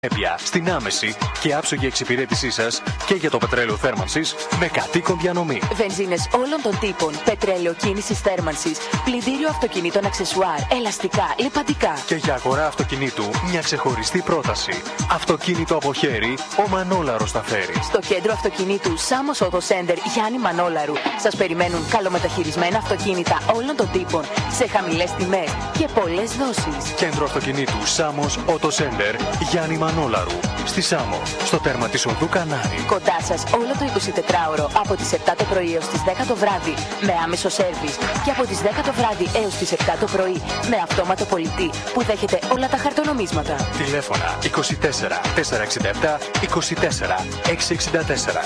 Στην άμεση και άψογη εξυπηρέτησή σας και για το πετρέλαιο θέρμανσης με κατοίκον διανομή. Βενζίνες όλων των τύπων, πετρέλαιο κίνησης θέρμανσης, πλυντήριο αυτοκινήτων αξεσουάρ, ελαστικά, λιπαντικά. Και για αγορά αυτοκινήτου μια ξεχωριστή πρόταση. Αυτοκίνητο από χέρι, ο Μανόλαρος τα φέρει. Στο κέντρο αυτοκινήτου Σάμος Auto Center Γιάννη Μανόλαρου σας περιμένουν καλομεταχειρισμένα αυτοκίνητα όλων των τύπων σε χαμηλές τιμές και πολλές δόσεις. Κέντρο αυτοκινήτου Σάμος Auto Center Γιάννη Μανόλαρου. Στη Σάμο, στο τέρμα της οδού Κανάρη. Κοντά σας όλο το 24ωρο από τις 7 το πρωί έως τις 10 το βράδυ με άμεσο σέρβις και από τις 10 το βράδυ έως τις 7 το πρωί με αυτόματο πολιτή που δέχεται όλα τα χαρτονομίσματα. Τηλέφωνα 24 467 24 664.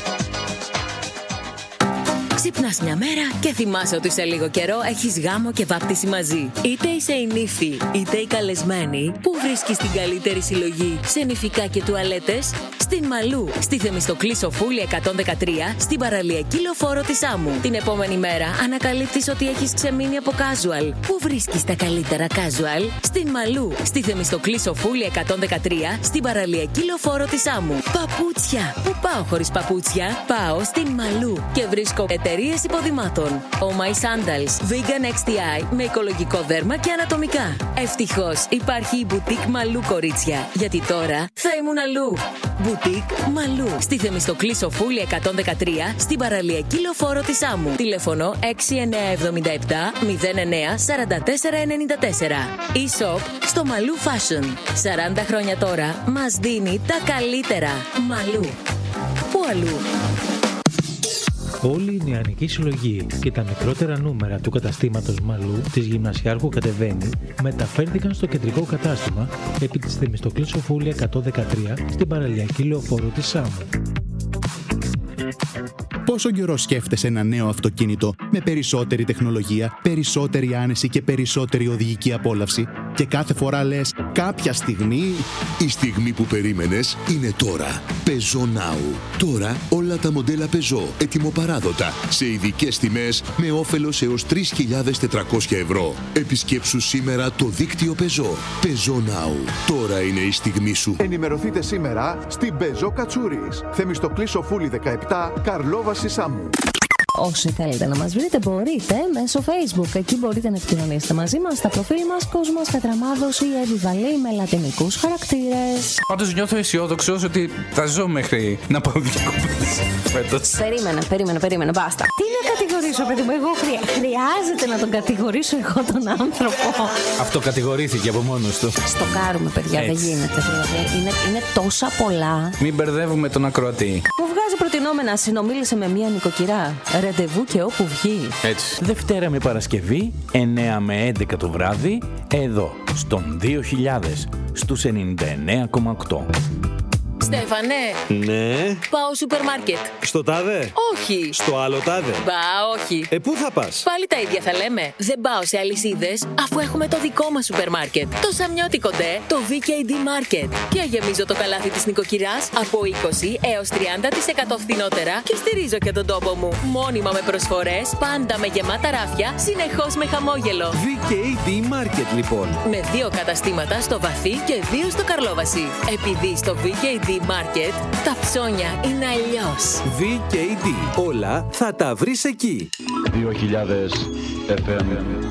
Ξυπνάς μια μέρα και θυμάσαι ότι σε λίγο καιρό έχεις γάμο και βάπτιση μαζί. Είτε είσαι η νύφη, είτε η καλεσμένη, που βρίσκεις την καλύτερη συλλογή σε νηφικά και τουαλέτες? Στην Μαλού, στη Θεμιστοκλή Σοφούλη 113, στην παραλιακή λεωφόρο της Άμμου. Την επόμενη μέρα ανακαλύπτεις ότι έχεις ξεμείνει από casual. Πού βρίσκεις τα καλύτερα casual? Στην Μαλού, στη Θεμιστοκλή Σοφούλη 113, στην παραλιακή λεωφόρο της Άμμου. Παπούτσια! Πού πάω χωρίς παπούτσια? Πάω στην Μαλού και βρίσκω εταιρείες υποδημάτων. Oh My Sandals, Vegan XTI με οικολογικό δέρμα και ανατομικά. Ευτυχώς υπάρχει η Boutique Μαλού, κορίτσια, γιατί τώρα θα ήμουν αλλού. Boutique Μαλού, στη Θεμιστοκλή Σοφούλη 113, στην παραλιακή λεωφόρο της Άμμου. Τηλέφωνο 6977 09 44 94. E-shop στο Μαλού Fashion. 40 χρόνια τώρα μας δίνει τα καλύτερα. Μαλού. Πού αλλού? Όλη η νεανική συλλογή και τα μικρότερα νούμερα του καταστήματος Μαλού της Γυμνασιάρχου Κατεβαίνει μεταφέρθηκαν στο κεντρικό κατάστημα επί της Θεμιστοκλής Σοφούλη 113 στην παραλιακή λεωφόρο της Σάμου. Πόσο καιρό σκέφτεσαι ένα νέο αυτοκίνητο με περισσότερη τεχνολογία, περισσότερη άνεση και περισσότερη οδηγική απόλαυση και κάθε φορά λες κάποια στιγμή... Η στιγμή που περίμενες είναι τώρα. Peugeot Now. Τώρα όλα τα μοντέλα Peugeot ετοιμοπαράδοτα σε ειδικές τιμές με όφελος έως 3.400 ευρώ. Επισκέψου σήμερα το δίκτυο Peugeot. Peugeot Now. Τώρα είναι η στιγμή σου. Ενημερωθείτε σήμερα στην Peugeot Κατσούρης. Θεμιστοκλή Σοφούλη 17, Καρλόβαση Σάμου. Όσοι θέλετε να μας βρείτε μπορείτε μέσω Facebook. Εκεί μπορείτε να επικοινωνήσετε μαζί μας στα προφίλ μας Κόσμος Πετραμάδος ή Εύη με λατινικούς χαρακτήρες. Πάντως νιώθω αισιόδοξος ότι θα ζω μέχρι να πάω διακοπές φέτος. Περίμενε, μπάστα. Τι να κατηγορήσω, παιδί μου, εγώ χρειάζεται να τον κατηγορήσω εγώ τον άνθρωπο? Αυτό κατηγορήθηκε από μόνος του. Στο κάρουμε, παιδιά, δεν γίνεται. Είναι τόσα πολλά. Μην μπερδεύουμε τον ακροατή. Μου βγάζει προτινόμενα, συνομίλησε με μία νοικοκυρά. Ραντεβού και όπου βγει. Έτσι. Δευτέρα με Παρασκευή, 9 με 11 το βράδυ, εδώ, στον 2000, στους 99,8. Στέφανε. Ναι. Πάω σούπερ μάρκετ. Στο τάδε. Όχι. Στο άλλο τάδε. Μπα, όχι. Πού θα πας? Πάλι τα ίδια θα λέμε. Δεν πάω σε αλυσίδες, αφού έχουμε το δικό μας σούπερ μάρκετ. Το Σαμιώτικο ντε, το VKD Market. Και γεμίζω το καλάθι της νοικοκυράς από 20 έως 30% φθηνότερα και στηρίζω και τον τόπο μου. Μόνιμα με προσφορές, πάντα με γεμάτα ράφια, συνεχώς με χαμόγελο. VKD Market, λοιπόν. Με 2 καταστήματα στο Βαθύ και 2 στο Καρλόβαση. Επειδή στο VKD Market τα ψώνια είναι αλλιώς. VKD. Όλα θα τα βρεις εκεί. 2000 FM.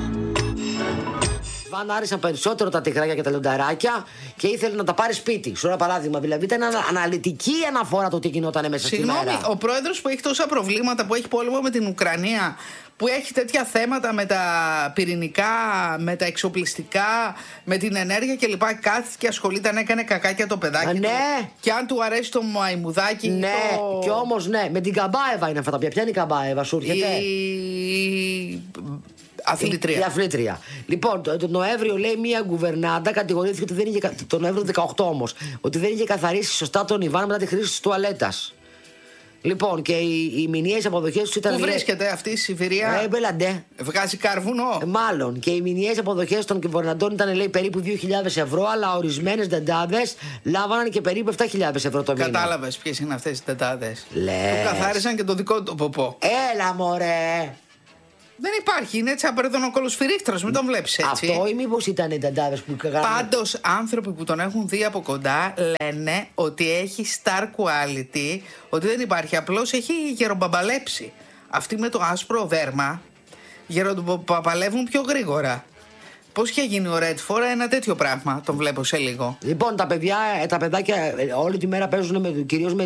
Βαν άρεσαν περισσότερο τα τυγράκια και τα λιονταράκια και ήθελε να τα πάρει σπίτι. Σου ένα παράδειγμα. Δηλαδή ήταν αναλυτική αναφορά το τι γινόταν μέσα στη μέρα. Συγγνώμη, ο πρόεδρος που έχει τόσα προβλήματα, που έχει πόλεμο με την Ουκρανία, που έχει τέτοια θέματα με τα πυρηνικά, με τα εξοπλιστικά, με την ενέργεια κλπ. Κάθεται και ασχολείται να έκανε κακάκια το παιδάκι του. Και αν του αρέσει το μαϊμουδάκι. Ναι, και όμως ναι, με την Καμπάεβα είναι αυτά. Ποια είναι η Καμπάεβα, σου έρχεται? Αθλήτρια. Η αθλήτρια. Λοιπόν, τον Νοέμβριο λέει μία γκουβερνάντα κατηγορήθηκε ότι δεν είχε. Τον Νοέμβριο 18 όμως. Ότι δεν είχε καθαρίσει σωστά τον Ιβάν μετά τη χρήση της τουαλέτας. Λοιπόν, και οι μηνιαίες αποδοχές του ήταν. Πού βρίσκεται αυτή η Σιβηρία? Μπελαντέ. Βγάζει καρβουνό. Μάλλον. Και οι μηνιαίες αποδοχές των κυβερναντών ήταν, λέει, περίπου 2.000 ευρώ, αλλά ορισμένες δεντάδες λάβαναν και περίπου 7.000 ευρώ το μήνα. Κατάλαβες ποιες είναι αυτές οι δεντάδες? Λες. Του καθάρισαν και το δικό του ποπό. Έλα, μωρέ. Δεν υπάρχει, είναι έτσι απερδονοκολοσφυρίχτρος, μην τον βλέπεις έτσι. Αυτό ή μήπως ήταν οι ταντάδες που κάνανε. Πάντως, άνθρωποι που τον έχουν δει από κοντά λένε ότι έχει star quality, ότι δεν υπάρχει, απλώς έχει γερομπαμπαλέψει. Αυτοί με το άσπρο δέρμα γερομπαμπαλεύουν πιο γρήγορα. Πώς είχε γίνει ο Redford ένα τέτοιο πράγμα, τον βλέπω σε λίγο. Λοιπόν, τα παιδάκια όλη τη μέρα παίζουν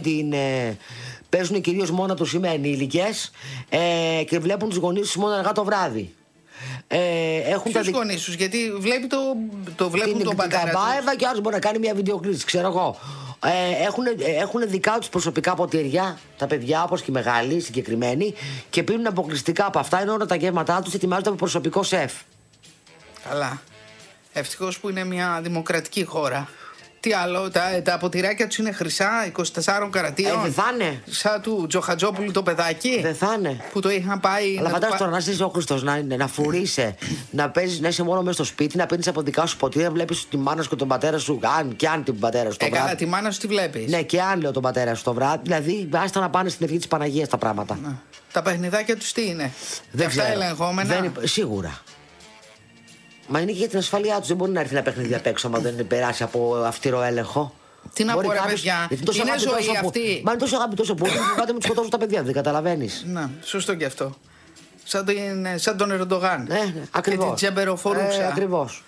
παίζουν κυρίως μόνο τους είμαι ενήλικες και βλέπουν τους γονείς τους μόνο αργά το βράδυ. Ποιους γονείς τους, γιατί βλέπουν τον πατέρα τους. Καμπάεβα και άλλος μπορεί να κάνει μια βιντεοκλήση, ξέρω εγώ. Έχουν δικά τους προσωπικά ποτήρια, τα παιδιά όπως και οι μεγάλοι συγκεκριμένοι, και πίνουν αποκλειστικά από αυτά, ενώ όλα τα γεύματά τους ετοιμάζονται από προσωπικό σεφ. Καλά. Ευτυχώς που είναι μια δημοκρατική χώρα. Τι άλλο, τα ποτηράκια τους είναι χρυσά, 24 καρατίων. Δεν θα είναι. Σαν του Τζοχατζόπουλου το παιδάκι. Δεν θα είναι. Που το είχαν πάει. Αλλά φαντάζομαι τώρα να είσαι ο Χριστός, να φουρείσαι, να παίζεις, να είσαι μόνο μέσα στο σπίτι, να παίρνεις από δικά σου ποτήρια, να βλέπεις τη μάνα σου και τον πατέρα σου. Αν την πατέρα σου το βράδυ. Καλά, τη μάνα σου τη βλέπεις. Ναι, και αν λέω τον πατέρα σου το βράδυ. Δηλαδή, άστα να πάνε στην ευχή της Παναγίας τα πράγματα. Να. Τα παιχνιδάκια τους τι είναι. Δεν αυτά ελεγχόμενα. Σίγουρα. Μα είναι και για την ασφαλειά του. Δεν μπορεί να έρθει ένα παιχνίδι απ' έξω, άμα δεν περάσει από αυστηρό έλεγχο. Τι να πω, ρε παιδιά. Είναι ζωή αυτή. Μα είναι τόσο αγαπητός ο Πούτιν που πάτε με του σκοτώσουν τα παιδιά. Δεν καταλαβαίνεις. Να, σωστό κι αυτό. Σαν τον Ερντογάν. Ναι, ακριβώς. Και την Τζεμπεροφορούσα. Ακριβώς.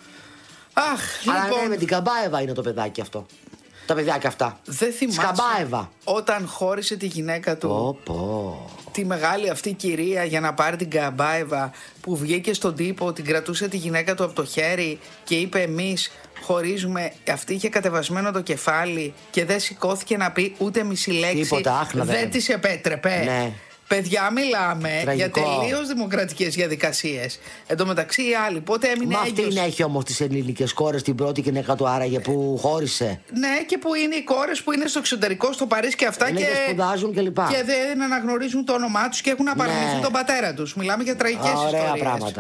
Αχ, αλλά λοιπόν. ναι, με την Καμπάεβα είναι το παιδάκι αυτό. Τα παιδιάκια αυτά. Δεν θυμάσαι. Σκαμπάεβα. Όταν χώρισε τη γυναίκα του. Τη μεγάλη αυτή κυρία για να πάρει την Καμπάεβα, που βγήκε στον τύπο, την κρατούσε τη γυναίκα του από το χέρι και είπε εμείς χωρίζουμε. Αυτή είχε κατεβασμένο το κεφάλι και δεν σηκώθηκε να πει ούτε μισή λέξη. Τίποτα, δεν της επέτρεπε. Ναι. Παιδιά, μιλάμε Τραγικό. για τελείως δημοκρατικές διαδικασίες. Εν τω μεταξύ οι άλλοι πότε έμεινε έγκυος. Μα αυτή έχει όμως τις ελληνικές κόρες, την πρώτη γυναίκα του άραγε που χώρισε. Ναι, και που είναι οι κόρες που είναι στο εξωτερικό, στο Παρίσι και αυτά. Και σπουδάζουν και λοιπά. Και δεν αναγνωρίζουν το όνομά τους και έχουν απαρνηθεί τον πατέρα τους. Μιλάμε για τραγικές ιστορίες. Ωραία πράγματα.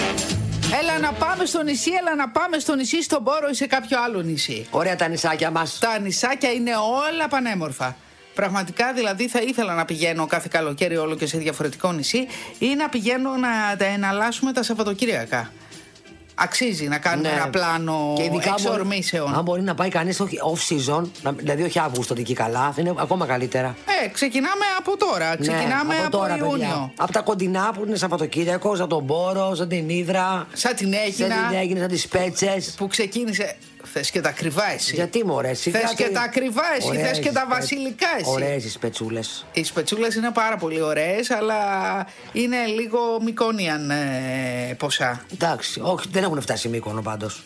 Έλα να πάμε στο νησί, στον Πόρο ή σε κάποιο άλλο νησί. Ωραία τα νησάκια μας. Τα νησάκια είναι όλα πανέμορφα. Πραγματικά δηλαδή θα ήθελα να πηγαίνω κάθε καλοκαίρι όλο και σε διαφορετικό νησί ή να πηγαίνω να τα εναλλάσσουμε τα Σαββατοκύριακα. Αξίζει να κάνουμε ένα πλάνο εξορμήσεων. Αν μπορεί να πάει κανείς off-season, δηλαδή όχι Αύγουστο εκεί καλά, είναι ακόμα καλύτερα. Ξεκινάμε από τώρα. Ξεκινάμε από τώρα, Ιούνιο. Παιδιά. Από τα κοντινά που είναι Σαββατοκύριακο, σαν τον Πόρο, σαν την Ύδρα. Σαν την Αίγινα. Σαν τις Πέτσες. Που ξεκίνησε. Θες και τα ακριβά εσύ. Γιατί μωρέ, εσύ. Θες και τα ακριβά εσύ. Θες και τα βασιλικά εσύ. Ωραίες οι σπετσούλες. Οι σπετσούλες είναι πάρα πολύ ωραίες, αλλά είναι λίγο Μικόνιαν ποσά. Εντάξει, όχι, δεν έχουν φτάσει Μύκονο πάντως.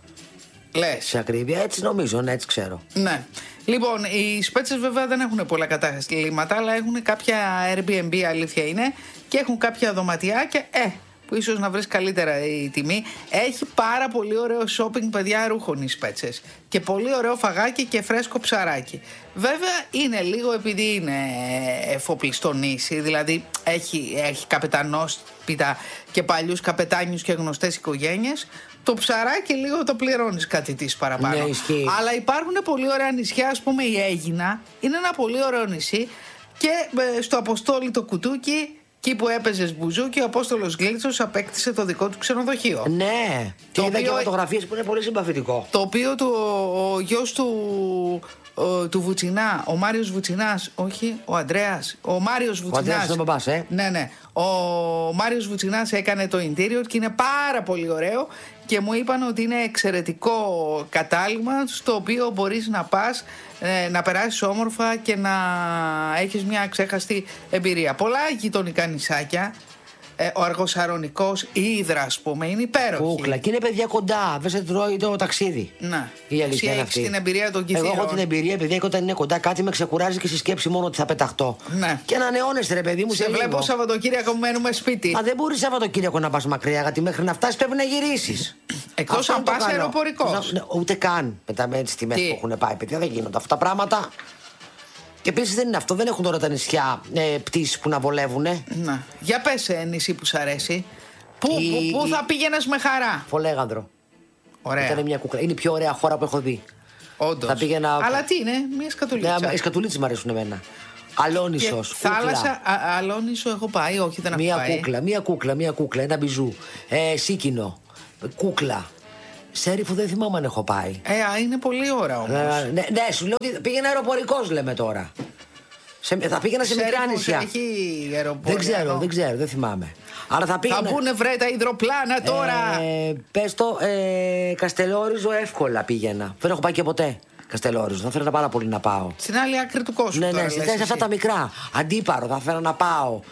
Λες. Σε ακρίβεια, έτσι νομίζω, έτσι ξέρω. Ναι. Λοιπόν, οι Σπέτσες βέβαια δεν έχουν πολλά καταστήματα, αλλά έχουν κάποια Airbnb, αλήθεια είναι, και έχουν κάποια δωματιάκια, που ίσως να βρεις καλύτερα η τιμή. Έχει πάρα πολύ ωραίο shopping, παιδιά, ρούχων οι Σπέτσες. Και πολύ ωραίο φαγάκι και φρέσκο ψαράκι. Βέβαια είναι λίγο, επειδή είναι εφοπλιστό νήσι, δηλαδή έχει καπετανόσπιτα και παλιούς καπετάνιους και γνωστές οικογένειες. Το ψαράκι λίγο το πληρώνεις κάτι της παραπάνω. Ναι, ισχύει. Αλλά υπάρχουν πολύ ωραία νησιά, ας πούμε η Αίγινα είναι ένα πολύ ωραίο νησί και στο Αποστόλη το Κουτούκι, εκεί που έπαιζες μπουζούκι, ο Απόστολος Γλίτσος απέκτησε το δικό του ξενοδοχείο. Ναι, και είδα και φωτογραφίες που είναι πολύ συμπαθητικό. Το οποίο ο γιος του Βουτσινά, ο Μάριος Βουτσινάς, όχι, ο Ανδρέας, ο Μάριος Βουτσινάς. Ο Ανδρέας είναι ο μπαμπάς, Ναι. Ο Μάριος Βουτσινάς έκανε το interior και είναι πάρα πολύ ωραίο και μου είπαν ότι είναι εξαιρετικό κατάλημα στο οποίο μπορείς να πας, να περάσεις όμορφα και να έχεις μια αξέχαστη εμπειρία. Πολλά γειτονικά νησάκια. Ο Αργοσαρονικός, η Ύδρα, ας πούμε, είναι υπέροχη. Κούκλα. Και είναι παιδιά κοντά. Δεν σε τρώει το ταξίδι. Να. Εσύ έχεις την εμπειρία των Κιθήρων. Εγώ έχω την εμπειρία, παιδιά, και όταν είναι κοντά κάτι με ξεκουράζει και στη σκέψη μόνο ότι θα πεταχτώ. Ναι. Και ανανεώνεσαι, ρε παιδί μου, σε βλέπω λίγο. Σαββατοκύριακο που μένουμε σπίτι. Μα δεν μπορεί Σαββατοκύριακο να πα μακριά, γιατί μέχρι να φτάσει πρέπει να γυρίσει. Εκτός αν πα αεροπορικό. Ούτε καν με τις τιμές που έχουν πάει, παιδιά, δεν γίνονται αυτά τα πράγματα. Και επίσης δεν είναι αυτό, δεν έχουν τώρα τα νησιά πτήσεις που να βολεύουνε. Να. Για πες νησί που σ' αρέσει. Πού θα πήγαινες με χαρά? Φολέγανδρο. Ωραία. Ήταν μια κούκλα. Είναι η πιο ωραία χώρα που έχω δει. Όντως. Θα πήγαινα... Αλλά τι είναι, μια σκατουλίτσα. Ναι, οι σκατουλίτσες μου αρέσουν εμένα. Αλόνισος. Θάλασσα, Αλόνισο έχω πάει, όχι δεν έχω πάει. Μία κούκλα, ένα μπιζού. Σίκινο, κούκλα. Σέριφο δεν θυμάμαι αν έχω πάει. Είναι πολλή ώρα όμως. Ναι, σου λέω ότι πήγαινε αεροπορικός, λέμε τώρα. Θα πήγαινα σε μικρά νησιά. Έχει αεροπορικό. Δεν ξέρω, δεν θυμάμαι. Αλλά θα μπουνε βρε τα υδροπλάνα τώρα. Πες το, Καστελόριζο εύκολα πήγαινα. Δεν έχω πάει και ποτέ. Καστελόριζο, θα ήθελα πάρα πολύ να πάω. Στην άλλη άκρη του κόσμου. Ναι, σε αυτά τα μικρά. Αντίπαρο, θα ήθελα να πάω.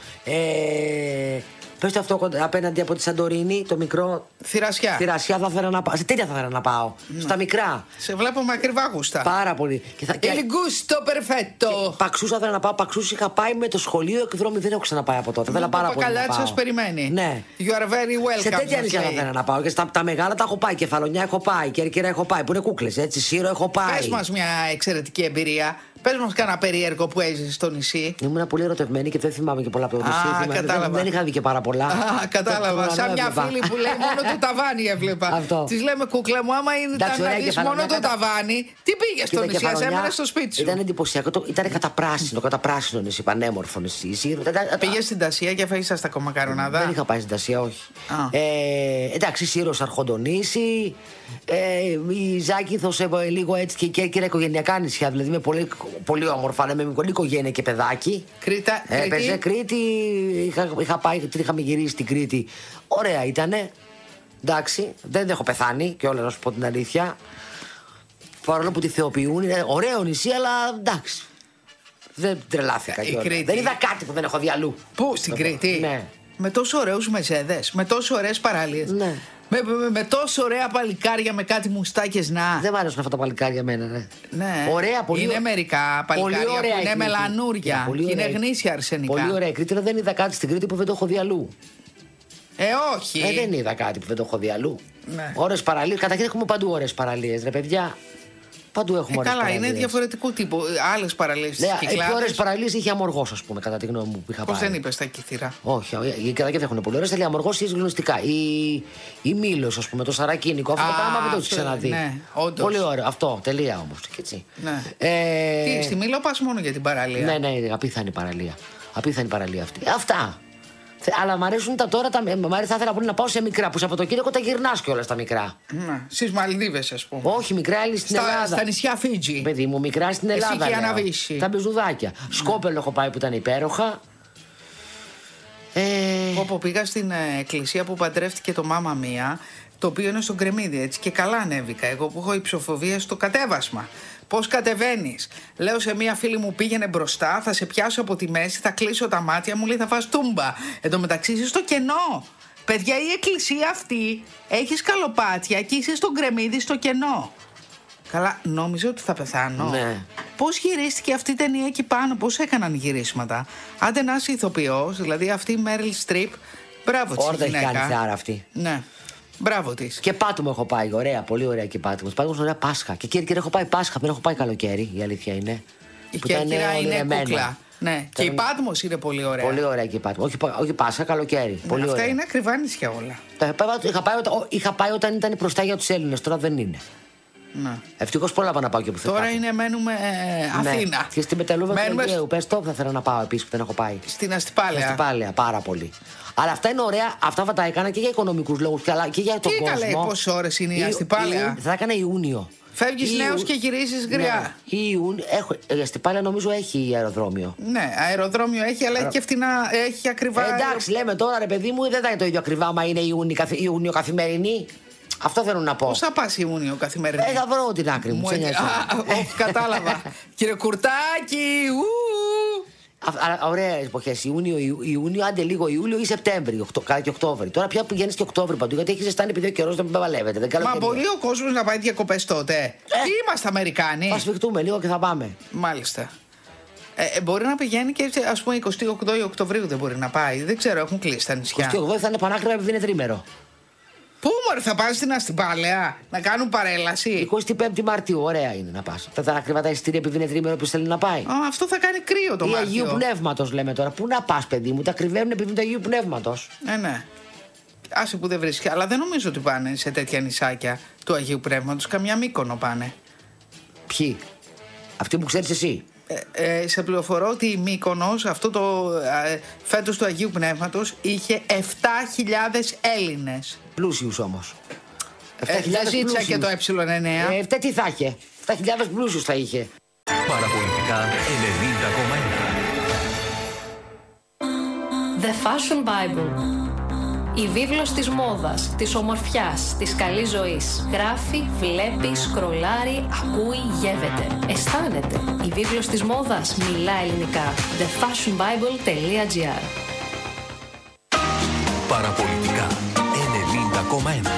Πες το αυτό απέναντι από τη Σαντορίνη, το μικρό. Θηρασιά. Θηρασιά θα ήθελα να πάω. Σε τέτοια θα ήθελα να πάω. Στα μικρά. Σε βλέπω με ακριβά γούστα. Πάρα πολύ. Il gusto perfetto. Παξούς θα ήθελα να πάω. Παξούς είχα πάει με το σχολείο εκδρόμοι, δεν έχω ξαναπάει από τότε. Θέλω πάρα πολύ. Το πακαλάτσι σας περιμένει. Ναι. You are very welcome. Σε τέτοια νησιά θα ήθελα να πάω. Και τα μεγάλα τα έχω πάει. Κεφαλονιά έχω πάει. Κέρκυρα έχω πάει. Που είναι κούκλες, έτσι. Σύρο έχω πάει. Πες μας μια εξαιρετική εμπειρία. Πες μας κάνα περίεργο που έζησες στο νησί. Ήμουν πολύ ερωτευμένη και δεν θυμάμαι και πολλά από το νησί. Δεν είχα δει και πάρα πολλά. Κατάλαβα. Σαν μια φίλη που λέει μόνο το ταβάνι έβλεπα. Τη λέμε κούκλα μου, άμα ήταν να δεις μόνο το ταβάνι, τι πήγε στο νησί, ας έμενες στο σπίτι σου. Ήταν εντυπωσιακό. Ήταν καταπράσινο νησί, πανέμορφο νησί. Πήγες στην Τασία και φαγήσας τα κομμακαρονάδα. Δεν είχα πάει στην Τασία, όχι. Εντάξει, Σύρος Αρχοντονήσι. Η Ζάκυνθος λίγο έτσι και η Κέρκυρα οικογενειακά νησιά. Δηλαδή με πολύ όμορφα, με μικρή οικογένεια και παιδάκι. Κρήτα. Έπαιζε Κρήτη. Είχαμε γυρίσει στην Κρήτη. Ωραία ήτανε. Εντάξει, δεν έχω πεθάνει και όλα να σου πω την αλήθεια. Παρόλο που τη θεοποιούν, είναι ωραίο νησί, αλλά εντάξει. Δεν τρελάθηκα κιόλας. Δεν είδα κάτι που δεν έχω δει αλλού. Πού, στην Κρήτη? Ναι. Με τόσο ωραίους μεσέδες, με τόσο ωραίες παραλίες. Ναι. Με τόσο ωραία παλικάρια με κάτι μουστάκες να. Δεν μ' άρεσαν αυτά τα παλικάρια εμένα, ναι. Ναι. Ωραία, πολύ. Είναι μερικά παλικάρια που είναι μελανούρια και είναι γνήσια αρσενικά. Πολύ ωραία. Κρήτη, δεν είδα κάτι στην Κρήτη που δεν το έχω δει αλλού. Όχι. Δεν είδα κάτι που δεν το έχω δει αλλού. Ναι. Ωραίες παραλίες. Καταρχήν έχουμε παντού ωραίες παραλίες, ρε παιδιά. Παντού έχουμε ωραίες παραλίες. Καλά, είναι διαφορετικού τύπου. Άλλες παραλίες. Ναι, οι πιο ωραίες παραλίες είχε Αμοργός, ας πούμε, κατά τη γνώμη μου που είχα πάει. Πώς δεν είπες τα Κύθυρα? Όχι, οι Κυριακές δεν έχουν πολύ ωραίες, αλλά η Αμοργός είναι γνωστικά. Η Μήλος, ας πούμε, το Σαρακίνικο, αυτό το πράγμα δεν το έχει ξαναδεί. Ναι, όντως. Πολύ ωραίο. Αυτό, τελεία όμως. Ναι. Τι, στη Μήλο πας μόνο για την παραλία? Ναι, απίθανη παραλία. Απίθανη παραλία αυτή. Αυτά. Αλλά μου αρέσουν τα τώρα. Θα ήθελα πολύ να πάω σε μικρά. Που Σαββατοκύριακο τα γυρνάς κιόλας τα μικρά. Στις Μαλδίβες, ας πούμε. Όχι, μικρά στην Ελλάδα. Στα νησιά Φίτζι. Παιδί μου, μικρά στην Ελλάδα. Εσύ και Αναβίση. Τα μπιζουδάκια. Σκόπελο έχω πάει που ήταν υπέροχα. Όπου πήγα στην εκκλησία που παντρεύτηκε το Μάμα Μία, το οποίο είναι στον Κρεμμύδι, έτσι, και καλά ανέβηκα. Εγώ που έχω υψοφοβία στο κατέβασμα. Πώς κατεβαίνεις? Λέω σε μία φίλη μου, πήγαινε μπροστά, θα σε πιάσω από τη μέση, θα κλείσω τα μάτια, μου λέει θα φας τούμπα. Εν τω μεταξύ είσαι στο κενό. Παιδιά, η εκκλησία αυτή έχει σκαλοπάτια και είσαι στον Κρεμμύδι στο κενό. Καλά, νόμιζα ότι θα πεθάνω. Ναι. Πώς γυρίστηκε αυτή η ταινία εκεί πάνω, πώς έκαναν γυρίσματα? Άντε να είσαι ηθοποιός, δηλαδή αυτή η Μέριλ Στριπ, μπράβο της γυναίκα. Όρτα έχει κάνει θεάρα αυτή. Ναι. Μπράβο της. Και Πάτμο έχω πάει, ωραία, πολύ ωραία και Πάτμο. Πάτμο ωραία Πάσχα. Και Κέρκυρα έχω πάει Πάσχα, δεν έχω πάει καλοκαίρι, η αλήθεια είναι. Η Κέρκυρα είναι κούκλα. Ναι. Και η Πάτμος είναι πολύ ωραία. Πολύ ωραία και η Πάτμο. Όχι Πάσχα, καλοκαίρι. Ναι, πολύ αυτά ωραία. είναι ακριβά νησιά όλα. Είχα πάει όταν ήταν μπροστά για τους Έλληνες, τώρα δεν είναι. Ναι. Ευτυχώς πολλά πάω να πάω και που θέλω. Τώρα είναι, μένουμε Αθήνα. Ναι. Και στην Πετελούβα του Αιγαίου. Πες το, θα θέλω να πάω επίσης που δεν έχω πάει. Στην Αστυπάλαια. Στην Αστυπάλαια, πάρα πολύ. Αλλά αυτά είναι ωραία, αυτά θα τα έκανα και για οικονομικούς λόγους και για τον κόσμο. Τι καλέ, πόσες ώρες είναι η Αστυπάλαια? Θα έκανα Ιούνιο. Φεύγεις νέος και γυρίζεις γριά. Ναι. Η Αστυπάλαια νομίζω έχει αεροδρόμιο. Ναι, αεροδρόμιο έχει, αλλά έχει και φτηνά, έχει ακριβά. Εντάξει, λέμε τώρα ρε παιδί μου, δεν θα είναι το ίδιο ακριβά, μα είναι Ιούνιο καθημερινή. Αυτό θέλω να πω. Πώς θα πας Ιούνιο καθημερινή? Θα βρω την άκρη μου. Όχι, κατάλαβα. Κύριε Κουρτάκη, Ωραία εποχές. Ιούνιο, άντε λίγο Ιούλιο ή Σεπτέμβριο. Καλά και Οκτώβριο. Τώρα πια πηγαίνεις και Οκτώβριο παντού γιατί έχει ζεστάνει επειδή ο καιρός δεν παλεύεται. Μα μπορεί ο κόσμος να πάει διακοπές τότε. Τι είμαστε Αμερικάνοι? Θα σφιχτούμε λίγο και θα πάμε. Μάλιστα. Μπορεί να πηγαίνει και ας πούμε 28 Οκτωβρίου δεν μπορεί να πάει. Δεν ξέρω, έχουν κλείσει τα νησιά. 28 θα είναι πανάκριβα επειδή είναι τρίμερο. Πού μωρέ, θα πας στην Αστυπάλαια να κάνουν παρέλαση? 25η Μαρτίου, ωραία είναι να πας. Θα ακριβά τα εισιτήρια επειδή είναι τρίμερο που θέλει να πάει. Αυτό θα κάνει κρύο το Μάρτιο. Αγίου Πνεύματος λέμε τώρα. Πού να πας, παιδί μου, τα κρυβαίνουν επειδή είναι του Αγίου Πνεύματος. Ναι. Άσε που δεν βρίσκει. Αλλά δεν νομίζω ότι πάνε σε τέτοια νησάκια του Αγίου Πνεύματος. Καμιά Μύκονο πάνε. Ποιοι? Αυτοί που ξέρεις εσύ? Σε πληροφορώ ότι η Μύκονος αυτό το φέτος του Αγίου Πνεύματος είχε 7.000 Έλληνες. Πλούσιους όμως. Δεν ζήτησα και το ε9. Τι θα είχε. 7.000 πλούσιους θα είχε. Παραπολιτικά 90,1. The Fashion Bible. Η βίβλος της μόδας, της ομορφιάς, της καλής ζωής. Γράφει, βλέπει, σκρολάρει, ακούει, γεύεται. Αισθάνεται. Η βίβλος της μόδας μιλά ελληνικά. thefashionbible.gr. Παραπολιτικά 90,1.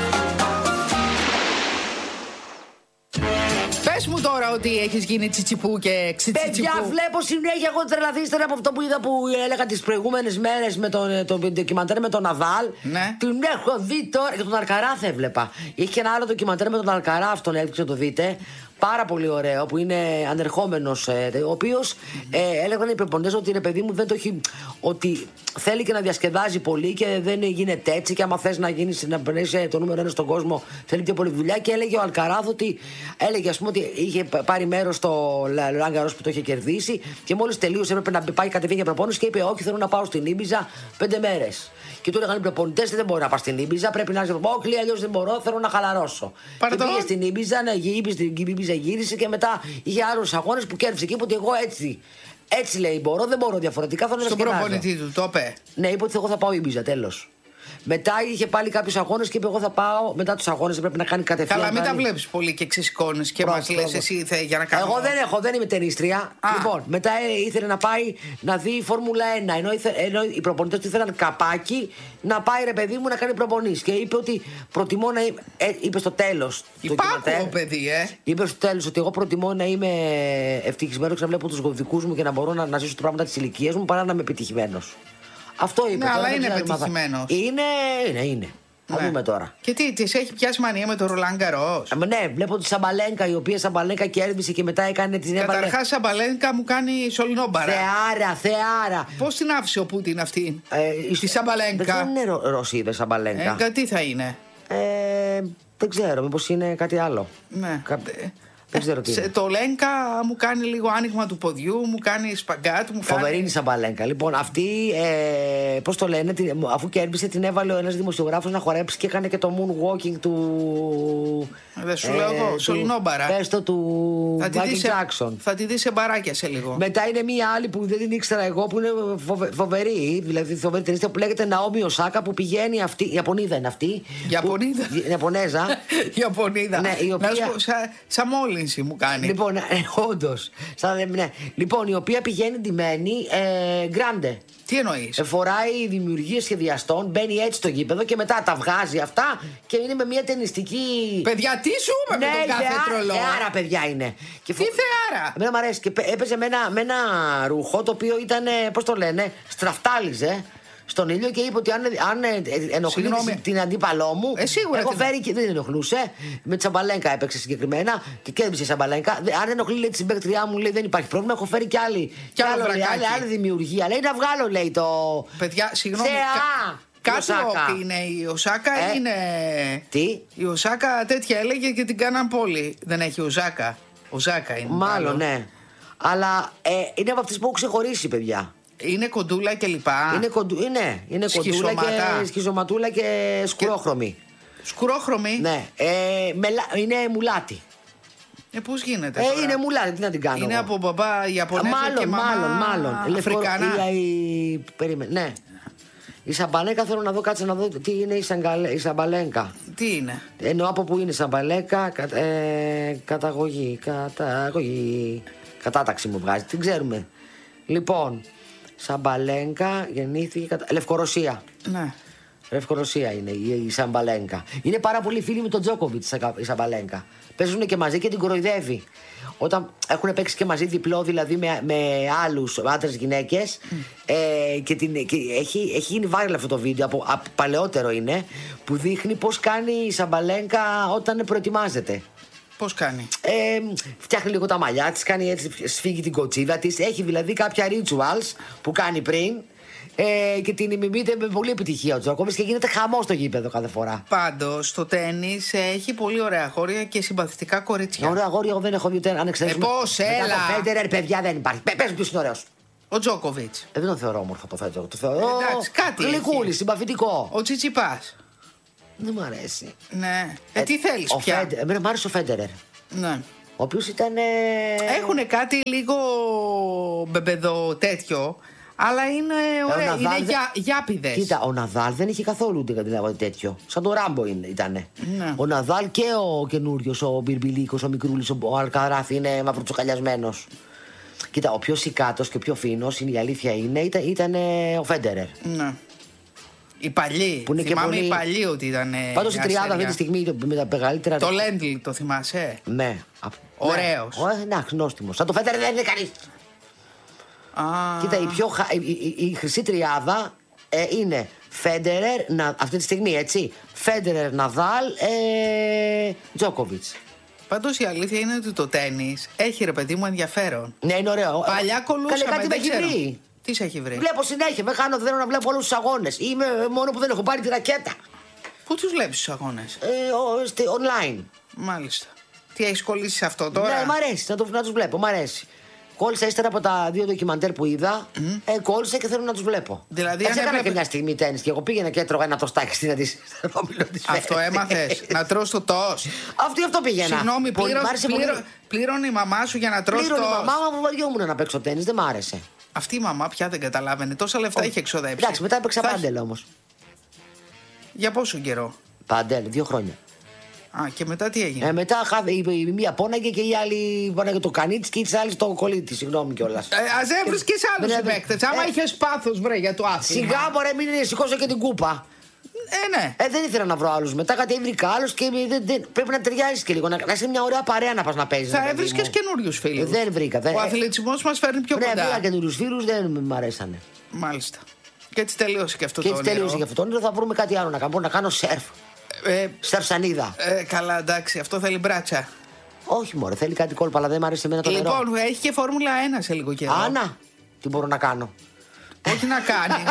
Πες μου τώρα ότι έχεις γίνει τσιτσιπού και ξιτσιτσιπού. Παιδιά, βλέπω συνέχεια. Εγώ τρελαθήστε από αυτό που είδα που έλεγα τις προηγούμενες μέρες με το ντοκιμαντέρ με τον Ναδάλ. Ναι. Την έχω δει τώρα. Και τον Αλκαράθ έβλεπα. Είχε και ένα άλλο ντοκιμαντέρ με τον Αλκαράθ, τον έδειξε να το δείτε. Πάρα πολύ ωραίο, που είναι ανερχόμενος, ο οποίος έλεγαν οι προπονητές ότι είναι παιδί μου, δεν το έχει. Ότι θέλει και να διασκεδάζει πολύ και δεν γίνεται έτσι. Και άμα θες να γίνεις, να παίρνεις το νούμερο 1 στον κόσμο, θέλει πιο πολύ δουλειά. Και έλεγε ο Αλκαράθ ότι έλεγε, ας πούμε, ότι είχε πάρει μέρος στο Roland Garros που το είχε κερδίσει. Και μόλις τελείωσε, έπρεπε να πάει κατευθείαν για προπόνηση και είπε: όχι, θέλω να πάω στην Ήμπιζα 5 μέρες. Και του έλεγαν οι προπονητές: δεν μπορεί να πας στην Ήμπιζα, πρέπει να είσαι όχι, αλλιώς δεν μπορώ, θέλω να χαλαρώσω. Και πήγε στην Ήμπιζα, να γύρισε και μετά είχε άλλους αγώνες που κέρδισε και είπε ότι εγώ έτσι λέει μπορώ, δεν μπορώ διαφορετικά. Στον προπονητή του το είπε. Ναι, είπε ότι εγώ θα πάω Ήμπιζα, τέλος. Μετά είχε πάλι κάποιους αγώνες και είπε: εγώ θα πάω. Μετά τους αγώνες πρέπει να κάνει κατευθείαν. Καλά, μην τα βλέπεις πολύ και ξεσηκώνεις και μας λες εσύ για να κάνω. Εγώ δεν είμαι ταινίστρια. Λοιπόν, μετά ήθελε να πάει να δει Φόρμουλα 1. Ενώ οι προπονητές του ήθελαν καπάκι να πάει, ρε παιδί μου, να κάνει προπονήσεις. Και είπε ότι προτιμώ να είμαι. Είπε στο τέλος. Υπάρχω, παιδί, Είπε στο τέλος ότι εγώ προτιμώ να είμαι ευτυχισμένος και να βλέπω τους δικούς μου και να μπορώ να ζήσω τα πράγματα της ηλικίας μου παρά να είμαι επιτυχημένος. Αυτό είπε. Ναι, αλλά είναι πετυχημένος. Είναι. Θα δούμε τώρα. Και τι, της έχει πιάσει μανία με το Roland Garros. Ναι, βλέπω τη Σαμπαλένκα, η οποία Σαμπαλένκα κέρδισε και μετά έκανε την έβαλε. Καταρχάς, Σαμπαλένκα μου κάνει σωληνόμπαρα. Θεάρα. Πώς την άφησε ο Πούτιν αυτή, τη Σαμπαλένκα. Δεν είναι Ρωσίδα Σαμπαλένκα. Τι θα είναι. Δεν ξέρω, μήπως είναι κάτι άλλο. Ναι. Δεν ξέρω τι είναι. Το Λέγκα μου κάνει λίγο άνοιγμα του ποδιού, μου κάνει σπαγκάτ, μου κάνει. Φοβερή Σαμπαλένκα. Λοιπόν, αυτή, πώς το λένε, αφού κέρδισε, την έβαλε ένας δημοσιογράφος να χορέψει και έκανε και το moonwalking του. Δεν σου λέω εγώ, σωληνόμπαρα. Πες το του Μάικλ Τζάκσον. Θα τη δεις σε μπαράκια σε λίγο. Μετά είναι μία άλλη που δεν την ήξερα εγώ, που είναι φοβερή, δηλαδή φοβερή ταινίστια, που λέγεται Ναόμι Οσάκα, που πηγαίνει αυτή. Ιαπωνίδα είναι αυτή. Ιαπωνέζα. Ιαπωνίδα. Ναι, η οποία. Σαν μόλυνση μου κάνει. Λοιπόν, όντως. Ναι. Λοιπόν, η οποία πηγαίνει ντυμένη γκράντε. Τι εννοείς? Φοράει δημιουργίες σχεδιαστών, μπαίνει έτσι στο γήπεδο και μετά τα βγάζει αυτά και είναι με μια ταινιστική. Παιδιά, τι ζούμε με τον κάθε τρολό. Θεάρα, παιδιά είναι. Τι θεάρα. Εμένα μου αρέσει. Και έπαιζε με ένα ρούχο το οποίο ήταν, πώς το λένε, στραφτάλιζε στον ήλιο και είπε ότι αν ενοχλήσει την αντίπαλό μου. Έχω φέρει και δεν ενοχλούσε. Με τη Σαμπαλένκα έπαιξε συγκεκριμένα και κέρδισε η Σαμπαλένκα. Αν ενοχλεί, λέει, τη συμπαίκτριά μου, λέει, δεν υπάρχει πρόβλημα. Έχω φέρει κι άλλη δημιουργία. Λέει να βγάλω, λέει το. Παιδιά, συγγνώμη. Κάτω είναι η Οσάκα, είναι. Τι? Η Οσάκα τέτοια έλεγε και την κάναν πόλη. Δεν έχει Οσάκα. Οσάκα είναι. Μάλλον, ναι. Αλλά είναι από αυτές που έχω ξεχωρίσει, παιδιά. Είναι κοντούλα και λοιπά. Είναι κοντούλα και σχιζωματούλα και σκουρόχρωμη. Σκουρόχρωμη? Ναι. Είναι μουλάτη. Πώς γίνεται? Είναι μουλάτη, τι να την κάνω. Είναι από μπαμπά Ιαπωνέζα και μαμά Αφρικανά. Περίμενε, ναι. Η Σαμπαλένκα θέλω να δω, κάτσε να δω τι είναι η Σαμπαλένκα. Τι είναι? Εννοώ από που είναι η Σαμπαλένκα, καταγωγή. Κατάταξη μου βγάζει, την ξέρουμε. Λοιπόν, Σαμπαλένκα γεννήθηκε. Λευκορωσία. Ναι. Λευκορωσία είναι η Σαμπαλένκα. Είναι πάρα πολύ φίλοι με τον Τζόκοβιτ η Σαμπαλένκα. Παίζουν και μαζί και την κοροϊδεύει. Όταν έχουν παίξει και μαζί διπλό, δηλαδή με άλλους άντρες γυναίκες. Και έχει γίνει viral αυτό το βίντεο, από παλαιότερο είναι, που δείχνει πώς κάνει η Σαμπαλένκα όταν προετοιμάζεται. Πώς κάνει? Φτιάχνει λίγο τα μαλλιά της, κάνει έτσι, σφίγγει την κοτσίδα της. Έχει δηλαδή κάποια rituals που κάνει πριν Και την ημιμείται με πολύ επιτυχία ο Τζόκοβιτς και γίνεται χαμός στο γήπεδο κάθε φορά. Πάντως, στο τένις έχει πολύ ωραία αγόρια και συμπαθητικά κορίτσια. Ωραία αγόρια, εγώ δεν έχω δει αν εξαιρέσουμε. Πώς, έλα. Μετά το Φέντερερ, παιδιά, δεν υπάρχει. Πες μου ποιος είναι ωραίος. Ο Τζόκοβιτς. Δεν τον θεωρώ όμορφο το Φέντερερ. Το θεωρώ. Εντάξει, κάτι. Γλυκούλη, συμπαθητικό. Ο Τσιτσιπάς. Δεν μου αρέσει. Ναι. Τι θέλεις πια. Εμένα μου άρεσε ο Φέντερερ. Ναι. Ο οποίος ήταν. Έχουνε κάτι λίγο μπεμπεδο τέτοιο. Αλλά είναι ωραία, είναι γιάπηδες. Κοίτα, ο Ναδάλ δεν είχε καθόλου δηλαδή τέτοιο. Σαν το Ράμπο ήτανε. Ναι. Ο Ναδάλ και ο καινούριος, ο Μπιρμπιλίκος, ο Μικρούλης, ο Αλκαράφ είναι μαυροτσοκαλιασμένος. Κοίτα, ο πιο σικάτος και ο πιο φίνος, η αλήθεια είναι, ήταν ο Φέντερερ. Ναι. Οι παλιοί. Θυμάμαι οι παλιοί ότι ήταν. Πάντως η τριάδα αυτή τη στιγμή με τα μεγαλύτερα. Το Λέντλ το θυμάσαι. Ναι. Ωραίος. Εντάξει, νόστιμος. Σαν το Φέντερερ δεν είναι κανείς. Κοίτα, η χρυσή τριάδα είναι Φέντερερ, αυτή τη στιγμή, έτσι. Φέντερερ, Ναδάλ, Τζόκοβιτς. Πάντως η αλήθεια είναι ότι το τένις έχει, ρε παιδί μου, ενδιαφέρον. Ναι, είναι ωραίο. Παλιά κολούσαμε. Κάτι με έχει βρει. Τι σε έχει βρει. Βλέπω συνέχεια. Θέλω να βλέπω όλους τους αγώνες. Είμαι μόνο που δεν έχω πάρει τη ρακέτα. Πού τους βλέπεις τους αγώνες? Online. Μάλιστα. Τι έχεις κολλήσει σε αυτό τώρα? Ναι, μ' αρέσει να τους βλέπω. Μ' αρέσει. Κόλλησα ύστερα από τα 2 ντοκιμαντέρ που είδα. Κόλλησα και θέλω να τους βλέπω. Δηλαδή, έτσι έκανα και μια στιγμή τένις και εγώ πήγαινα και έτρωγα ένα τοστάκι στην όμιλο της. Αυτό έμαθες? Να τρως το τόστ. Αυτό πήγαινα. Συγγνώμη, πλήρωνε η μαμά σου για να τρως τόστ. Πλήρωνε η μαμά μου, βαριόμουν να παίξω τένις, δεν μ' άρεσε. Αυτή η μαμά πια δεν καταλάβαινε. Τόσα λεφτά είχε εξοδέψει. Εντάξει, μετά έπαιξα πάντελ όμως. Για πόσο καιρό? Πάντελ, 2 χρόνια. Και μετά τι έγινε? Μετά η μία πόναγε και η άλλη πόναγε το κανίτσι και η άλλη το κολλήτη. Συγγνώμη κιόλας. Ας έβρισκες άλλους συμπαίκτες. Άμα είχες πάθος, βρε, για το άθλημα. Σιγά, μωρέ, μην σηκώσω και την κούπα. Ναι. Δεν ήθελα να βρω άλλους. Μετά κάτι έβρικα άλλους και πρέπει να ταιριάζει και λίγο. Να είσαι μια ωραία παρέα να πας να παίζεις. Θα έβρισκες καινούριους φίλους. Δεν βρήκα. Ο αθλητισμός μας φέρνει πιο κοντά. Ναι, βρήκα καινούριους φίλους, δεν μου αρέσανε. Μάλιστα. Και έτσι τελείωσε και αυτό το όνειρο. Και έτσι τελείωσε και αυτό το όνειρο. Θα βρούμε κάτι άλλο να κάνω. Μπορώ να κάνω σερφ. Σερφ σανίδα. Καλά, εντάξει, αυτό θέλει μπράτσα. Όχι, μωρέ, θέλει κάτι κόλπα, αλλά δεν μου αρέσει εμένα το νερό. Λοιπόν, έχει και Φόρμουλα 1 σε λίγο καιρό. Άνα, τι μπορώ να κάνω? Όχι να κάνεις.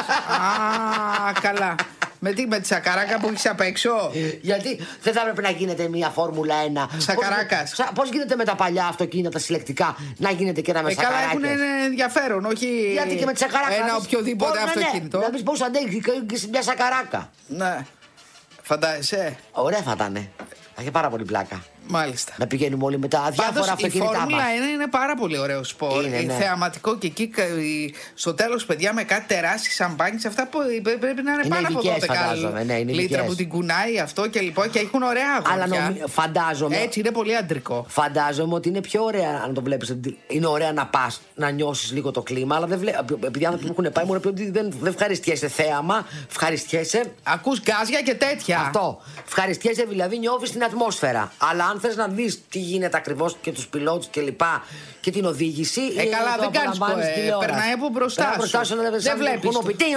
Καλά. Με τη σακαράκα που έχεις απ' έξω. Γιατί δεν θα έπρεπε να γίνεται μια Φόρμουλα 1. Σακαράκας. Πώς γίνεται με τα παλιά αυτοκίνητα, τα συλλεκτικά, να γίνεται και ένα με σακαράκες? Καλά, έχουν ενδιαφέρον, όχι. Γιατί και με τη σακαράκα. Ένα οποιοδήποτε αυτοκίνητο. Να πεις πώς αντέχει και σε μια σακαράκα. Ναι. Φαντάζεσαι. Ωραία θα ήταν. Θα είχε πάρα πολύ πλάκα. Μάλιστα. Να πηγαίνουμε όλοι με τα διάφορα αυτοκίνητά μας. Η Φόρμουλα 1 είναι πάρα πολύ ωραίο σπορ. Είναι θεαματικό και εκεί στο τέλος, παιδιά, με κάτι τεράστιες σαμπάνιες. Αυτά που πρέπει να είναι πάνω από 12 λίτρα που την κουνάει αυτό και λοιπόν. Και έχουν ωραία αγόρια. Αλλά φαντάζομαι. Έτσι είναι πολύ αντρικό. Φαντάζομαι ότι είναι πιο ωραία αν το βλέπεις. Είναι ωραία να πας να νιώσεις λίγο το κλίμα. Αλλά επειδή άνθρωποι που έχουν πάει μου λένε ότι δεν ευχαριστιέσαι θέαμα. Ευχαριστιέσαι. Ακούς γκάζια και τέτοια. Αυτό. Ευχαριστιέσαι δηλαδή, νιώθεις την ατμόσφαιρα. Αλλά αν θες να δεις τι γίνεται ακριβώς και τους πιλότους και λοιπά και την οδήγηση. Καλά, δεν κάνεις περνάει από μπροστά σου. Δεν βλέπεις.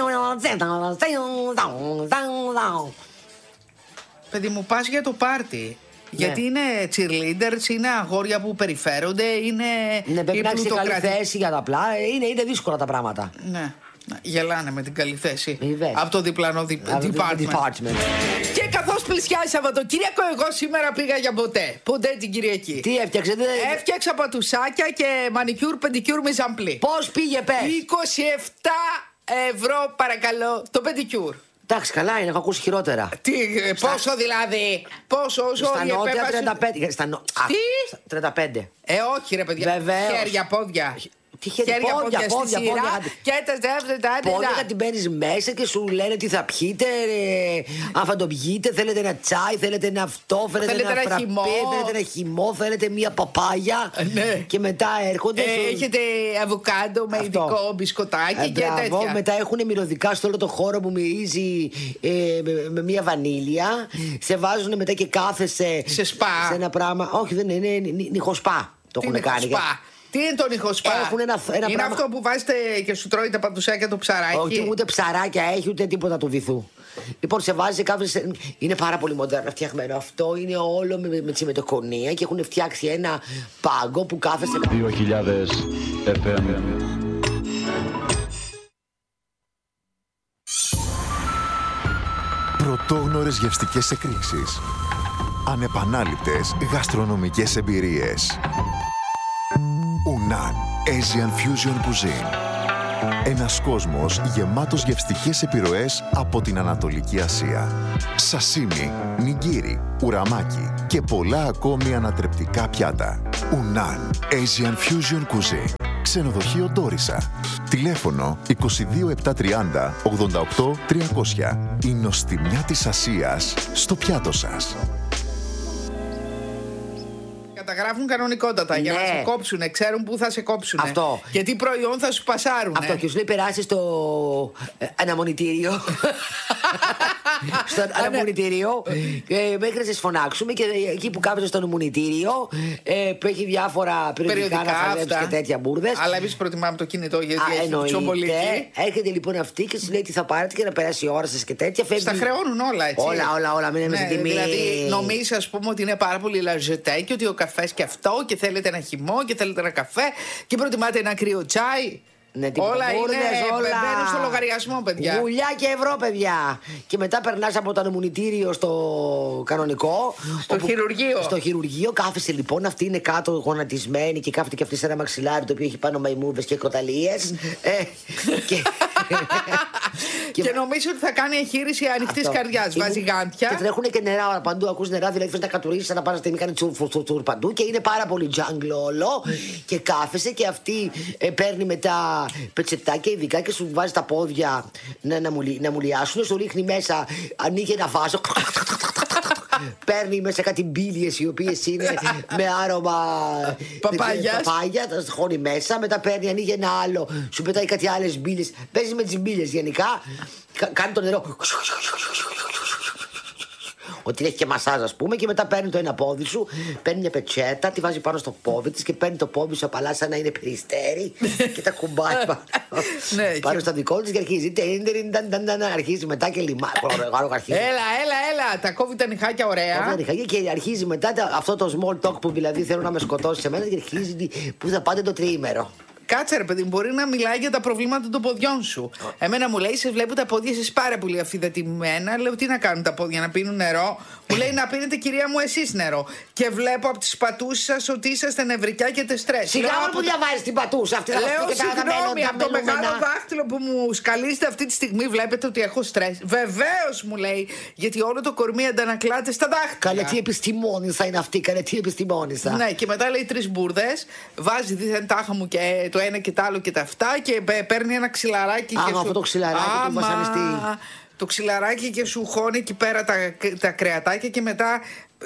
Παιδί μου, πας για το πάρτι. Γιατί είναι cheerleaders, είναι αγόρια που περιφέρονται, είναι. Ναι, πρέπει να έχεις καλή θέση για τα απλά. Είναι δύσκολα τα πράγματα. Ναι. Γελάνε με την καλή θέση. Από το διπλανό department. Και καθώς πλησιάζει Σαββατοκύριακο, εγώ σήμερα πήγα για ποτέ. Ποτέ την Κυριακή. Τι έφτιαξε? Έφτιαξα πατουσάκια και μανικιούρ, πεντικιούρ με ζαμπλί. Πώς πήγε, πες? 27 ευρώ παρακαλώ το πεντικιούρ. Εντάξει, καλά είναι, έχω ακούσει χειρότερα. Πόσο δηλαδή? Πόσο όσο στα νότια 35. Τι? 35. Όχι ρε παιδιά. Βεβαίως. Χέρια, πόδια. Τι πόδια και τα πόδια την παίρνεις μέσα και σου λένε τι θα πιείτε, αν θα το πιείτε, θέλετε ένα τσάι, θέλετε ένα αυτό, θέλετε ένα φραπέ, θέλετε ένα χυμό, θέλετε μια παπάγια και μετά έρχονται. Έχετε αβοκάντο με ειδικό μπισκοτάκι και τέτοια. Μετά έχουν μυρωδικά στο όλο το χώρο που μυρίζει με μια βανίλια. Σε βάζουν μετά και κάθεσαι σε σπα. Σε ένα πράγμα. Όχι, δεν είναι νυχοσπά. Το έχουν κάνει. Τι είναι το νυχοσπά? Είναι πράγμα... αυτό που βάζετε και σου τρώει τα πατουσάκια το ψαράκι. Όχι, ούτε ψαράκια έχει, ούτε τίποτα του βυθού. Λοιπόν, σε βάζει κάποιο. Είναι πάρα πολύ μοντέρνα φτιαγμένο. Αυτό είναι όλο με τσιμετοκονία και έχουν φτιάξει ένα πάγκο που κάθεσαι. 2000 FM. Πρωτόγνωρες γευστικές εκρήξεις. Ανεπανάληπτες γαστρονομικές εμπειρίες. Unan Asian Fusion Cuisine. Ένας κόσμος γεμάτος γευστικές επιρροές από την Ανατολική Ασία. Σασίμι, νιγκίρι, ουραμάκι και πολλά ακόμη ανατρεπτικά πιάτα. Unan Asian Fusion Cuisine. Ξενοδοχείο Ντόρισα. Τηλέφωνο 22730 88 300. Η νοστιμιά της Ασίας στο πιάτο σας. Καταγράφουν κανονικότατα για να σε κόψουνε, ξέρουν πού θα σε κόψουνε. Αυτό. Και τι προϊόν θα σου πασάρουνε. Αυτό, και σου λέει περάσει στο αναμονητήριο. Στο αναμονητήριο. Μέχρι να σε φωνάξουμε και εκεί που κάθεσαι στο αναμονητήριο που έχει διάφορα περιοδικά να χαλέψει και τέτοια μπουρδες. Αλλά εμείς προτιμάμε το κινητό γιατί έχει τσομπολική. Έρχεται λοιπόν αυτή και σου λέει τι θα πάρετε και να περάσει η ώρα σας και τέτοια. Στα χρεώνουν όλα έτσι. Όλα, μην είναι τιμή. Δηλαδή νομίζεις ας πούμε ότι είναι πάρα πολύ λαζετέ και ότι ο καφές και αυτό και θέλετε ένα χυμό και θέλετε ένα καφέ και προτιμάτε ένα κρύο τσάι. Ναι, όλα μπαίνουν στο λογαριασμό, παιδιά. Γουλιά και ευρώ, παιδιά. Και μετά περνάς από το ανεμουνητήριο στο κανονικό. Στο χειρουργείο. Κάθεσαι λοιπόν, αυτή είναι κάτω γονατισμένη και κάθεται και αυτή σε ένα μαξιλάρι το οποίο έχει πάνω μαϊμούδες και κοταλίες. Και νομίζω ότι θα κάνει εγχείρηση ανοιχτής καρδιάς. Βάζει γάντια. Και τρέχουν και νερά παντού. Ακούς νερά, δηλαδή θες να κατουρίσεις, να πας στη στιγμή, κάνει τσουρ παντού. Και είναι πάρα πολύ τζάγκλο όλο. Και κάθεσαι και αυτή παίρνει μετά πετσετάκια ειδικά και σου βάζει τα πόδια να μουλιάσουν. Σου ρίχνει μέσα, ανοίγει ένα βάζο. Παίρνει μέσα κάτι μπίλιες οι οποίες είναι με άρωμα παπάγια, τα χώνει μέσα. Μετά παίρνει, ανοίγει ένα άλλο, σου πετάει κάτι άλλες μπίλιες. Παίζει με τις μπίλιες γενικά. Κάνει το νερό. Ότι έχει και μασάζ, ας πούμε, και μετά παίρνει το ένα πόδι σου, παίρνει μια πετσέτα, τη βάζει πάνω στο πόδι της και παίρνει το πόδι σου απαλά σαν να είναι περιστέρι και τα κουμπάει πάνω στο δικό της και αρχίζει. Αρχίζει μετά και λιμά. Έλα, τα κόβει τα νυχάκια ωραία. Και αρχίζει μετά αυτό το small talk που δηλαδή θέλω να με σκοτώσει σε μένα και αρχίζει που θα πάτε το τριήμερο. Κάτσε ρε παιδί, μπορεί να μιλάει για τα προβλήματα των ποδιών σου. Εμένα μου λέει, σε βλέπω τα πόδια σας πάρα πολύ αφιδετημένα. Λέω, τι να κάνουν τα πόδια, να πίνουν νερό. Μου λέει, να πίνετε κυρία μου εσείς νερό. Και βλέπω από τις πατούσες σας ότι είσαστε νευρικά και τεστρές. Σιγά μου που διαβάζεις την πατούσα αυτή. Λέω, συγγνώμη, από το μεγάλο δάχτυλο που μου σκαλίζετε αυτή τη στιγμή βλέπετε ότι έχω στρες. Βεβαίως μου λέει, γιατί όλο το κορμί αντανακλάται στα δάχτυλα. Καλέ, τι επιστημόνισσα είναι αυτή, καλέ, τι επιστημόνισσα. Ναι, και μετά λέει 3 μπουρδες, βάζει δίθεν τάχα μου και το ένα και το άλλο και τα αυτά και παίρνει ένα ξυλαράκι. Άμα αυτό το ξυλαράκι του βασανιστή. Το ξυλαράκι και σου χώνει εκεί πέρα τα κρεατάκια και μετά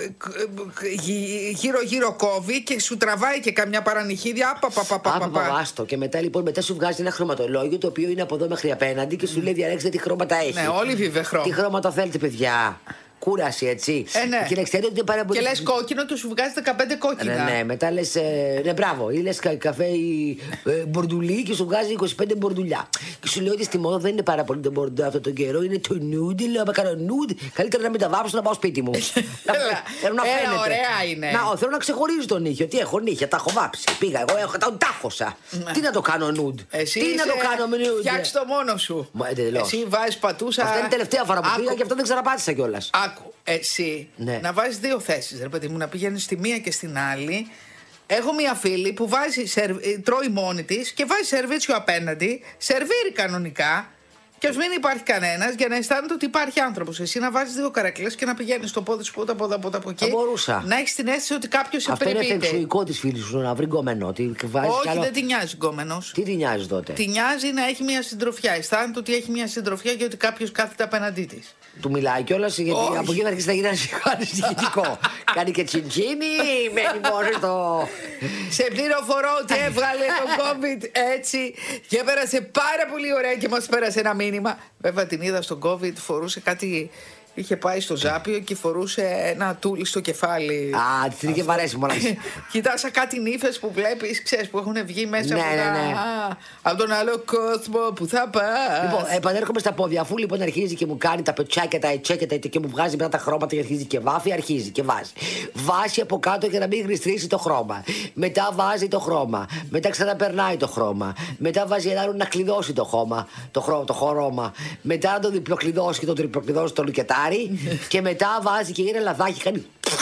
γύρω κόβει και σου τραβάει και καμιά παρανυχίδια. Άστο. Και μετά σου βγάζει ένα χρωματολόγιο το οποίο είναι από εδώ μέχρι απέναντι και σου λέει διαλέξτε τι χρώματα έχει. Ναι, όλοι βιβεχρό. Τι χρώματα θέλετε, παιδιά. Κούραση, έτσι. Ναι. Και να ξέρετε ότι πάρα πολύ. Και λες κόκκινο και σου βγάζει 15 κόκκινα. Ναι, μετά λες. Ναι, μπράβο. Ή λες καφέ μπορντουλί και σου βγάζει 25 μπορντουλιά. Και σου λέω ότι στη μόδα δεν είναι πάρα πολύ το μπορντουλί αυτόν τον καιρό. Είναι το nude. Λέω, άμα κάνω nude, καλύτερα να μην τα βάψω να πάω σπίτι μου. Θέλω να φαίνεται. Ωραία είναι. Θέλω να ξεχωρίζει τον νύχιο. Τι έχω νύχια, τα έχω βάψει. Πήγα εγώ, τον τάχωσα. Τι να το κάνω nude. Εσύ τι να το κάνω με nude. Φτιάξε το μόνο σου. Εσύ βάζει πατούσα. Αυτή είναι η τελευταία φορά που πήγα και αυτό δεν ξαναπάτησα κιόλα. Εσύ να βάζεις 2 θέσεις, ρε παιδί μου, να πηγαίνεις στη μία και στην άλλη. Έχω μία φίλη που τρώει μόνη της και βάζει σερβίτσιο απέναντι, σερβίρει κανονικά και ας μην υπάρχει κανένας για να αισθάνεται ότι υπάρχει άνθρωπος. Εσύ να βάζεις 2 καρέκλες και να πηγαίνεις στο πόδι σου πότε από εκεί. Θα μπορούσα. Να έχεις την αίσθηση ότι κάποιος σε περιποιείται. Αυτό είναι περιποιείται. φεξουικό της φίλης σου να βρει γκόμενο. Όχι, δεν τη νοιάζει γκόμενος. Τι τη νοιάζει τότε. Τη νοιάζει να έχει μια συντροφιά. Αισθάνεται ότι έχει μια συντροφιά και ότι κάποιος κάθεται απέναντί της. Του μιλάει κιόλας γιατί από εκεί να αρχίσει να γίνει ανησυχητικό. Κάνει και τσιντσίνι, μένει μόνο στο. Σε πληροφορώ ότι έβγαλε το COVID έτσι και πέρασε πάρα πολύ ωραία και μας πέρασε ένα μήνυμα. Βέβαια την είδα στο COVID, φορούσε κάτι. Είχε πάει στο Ζάπιο και φορούσε ένα τούλι στο κεφάλι. Α, την είχε βαρέσει μόνο. Κοιτάσα κάτι νύφες που βλέπεις, ξέρεις, που έχουν βγει μέσα από τον άλλο κόσμο που θα πας. Λοιπόν, επανέρχομαι στα πόδια. Αφού λοιπόν αρχίζει και μου κάνει τα πετσάκια, τα ετσέκια και μου βγάζει μετά τα χρώματα και αρχίζει και βάφει, αρχίζει και βάζει. Βάζει από κάτω για να μην γλιστρήσει το χρώμα. Μετά βάζει το χρώμα. Μετά ξαναπερνάει το χρώμα. Μετά βάζει ένα άλλο να κλειδώσει το χρώμα. Το χρώμα. Μετά να το διπλοκλειδώσει και το τριπλοκλειδώσει το λουκετάκι. φρικάρει και μετά βάζει και είναι λαδάκι, κάνει.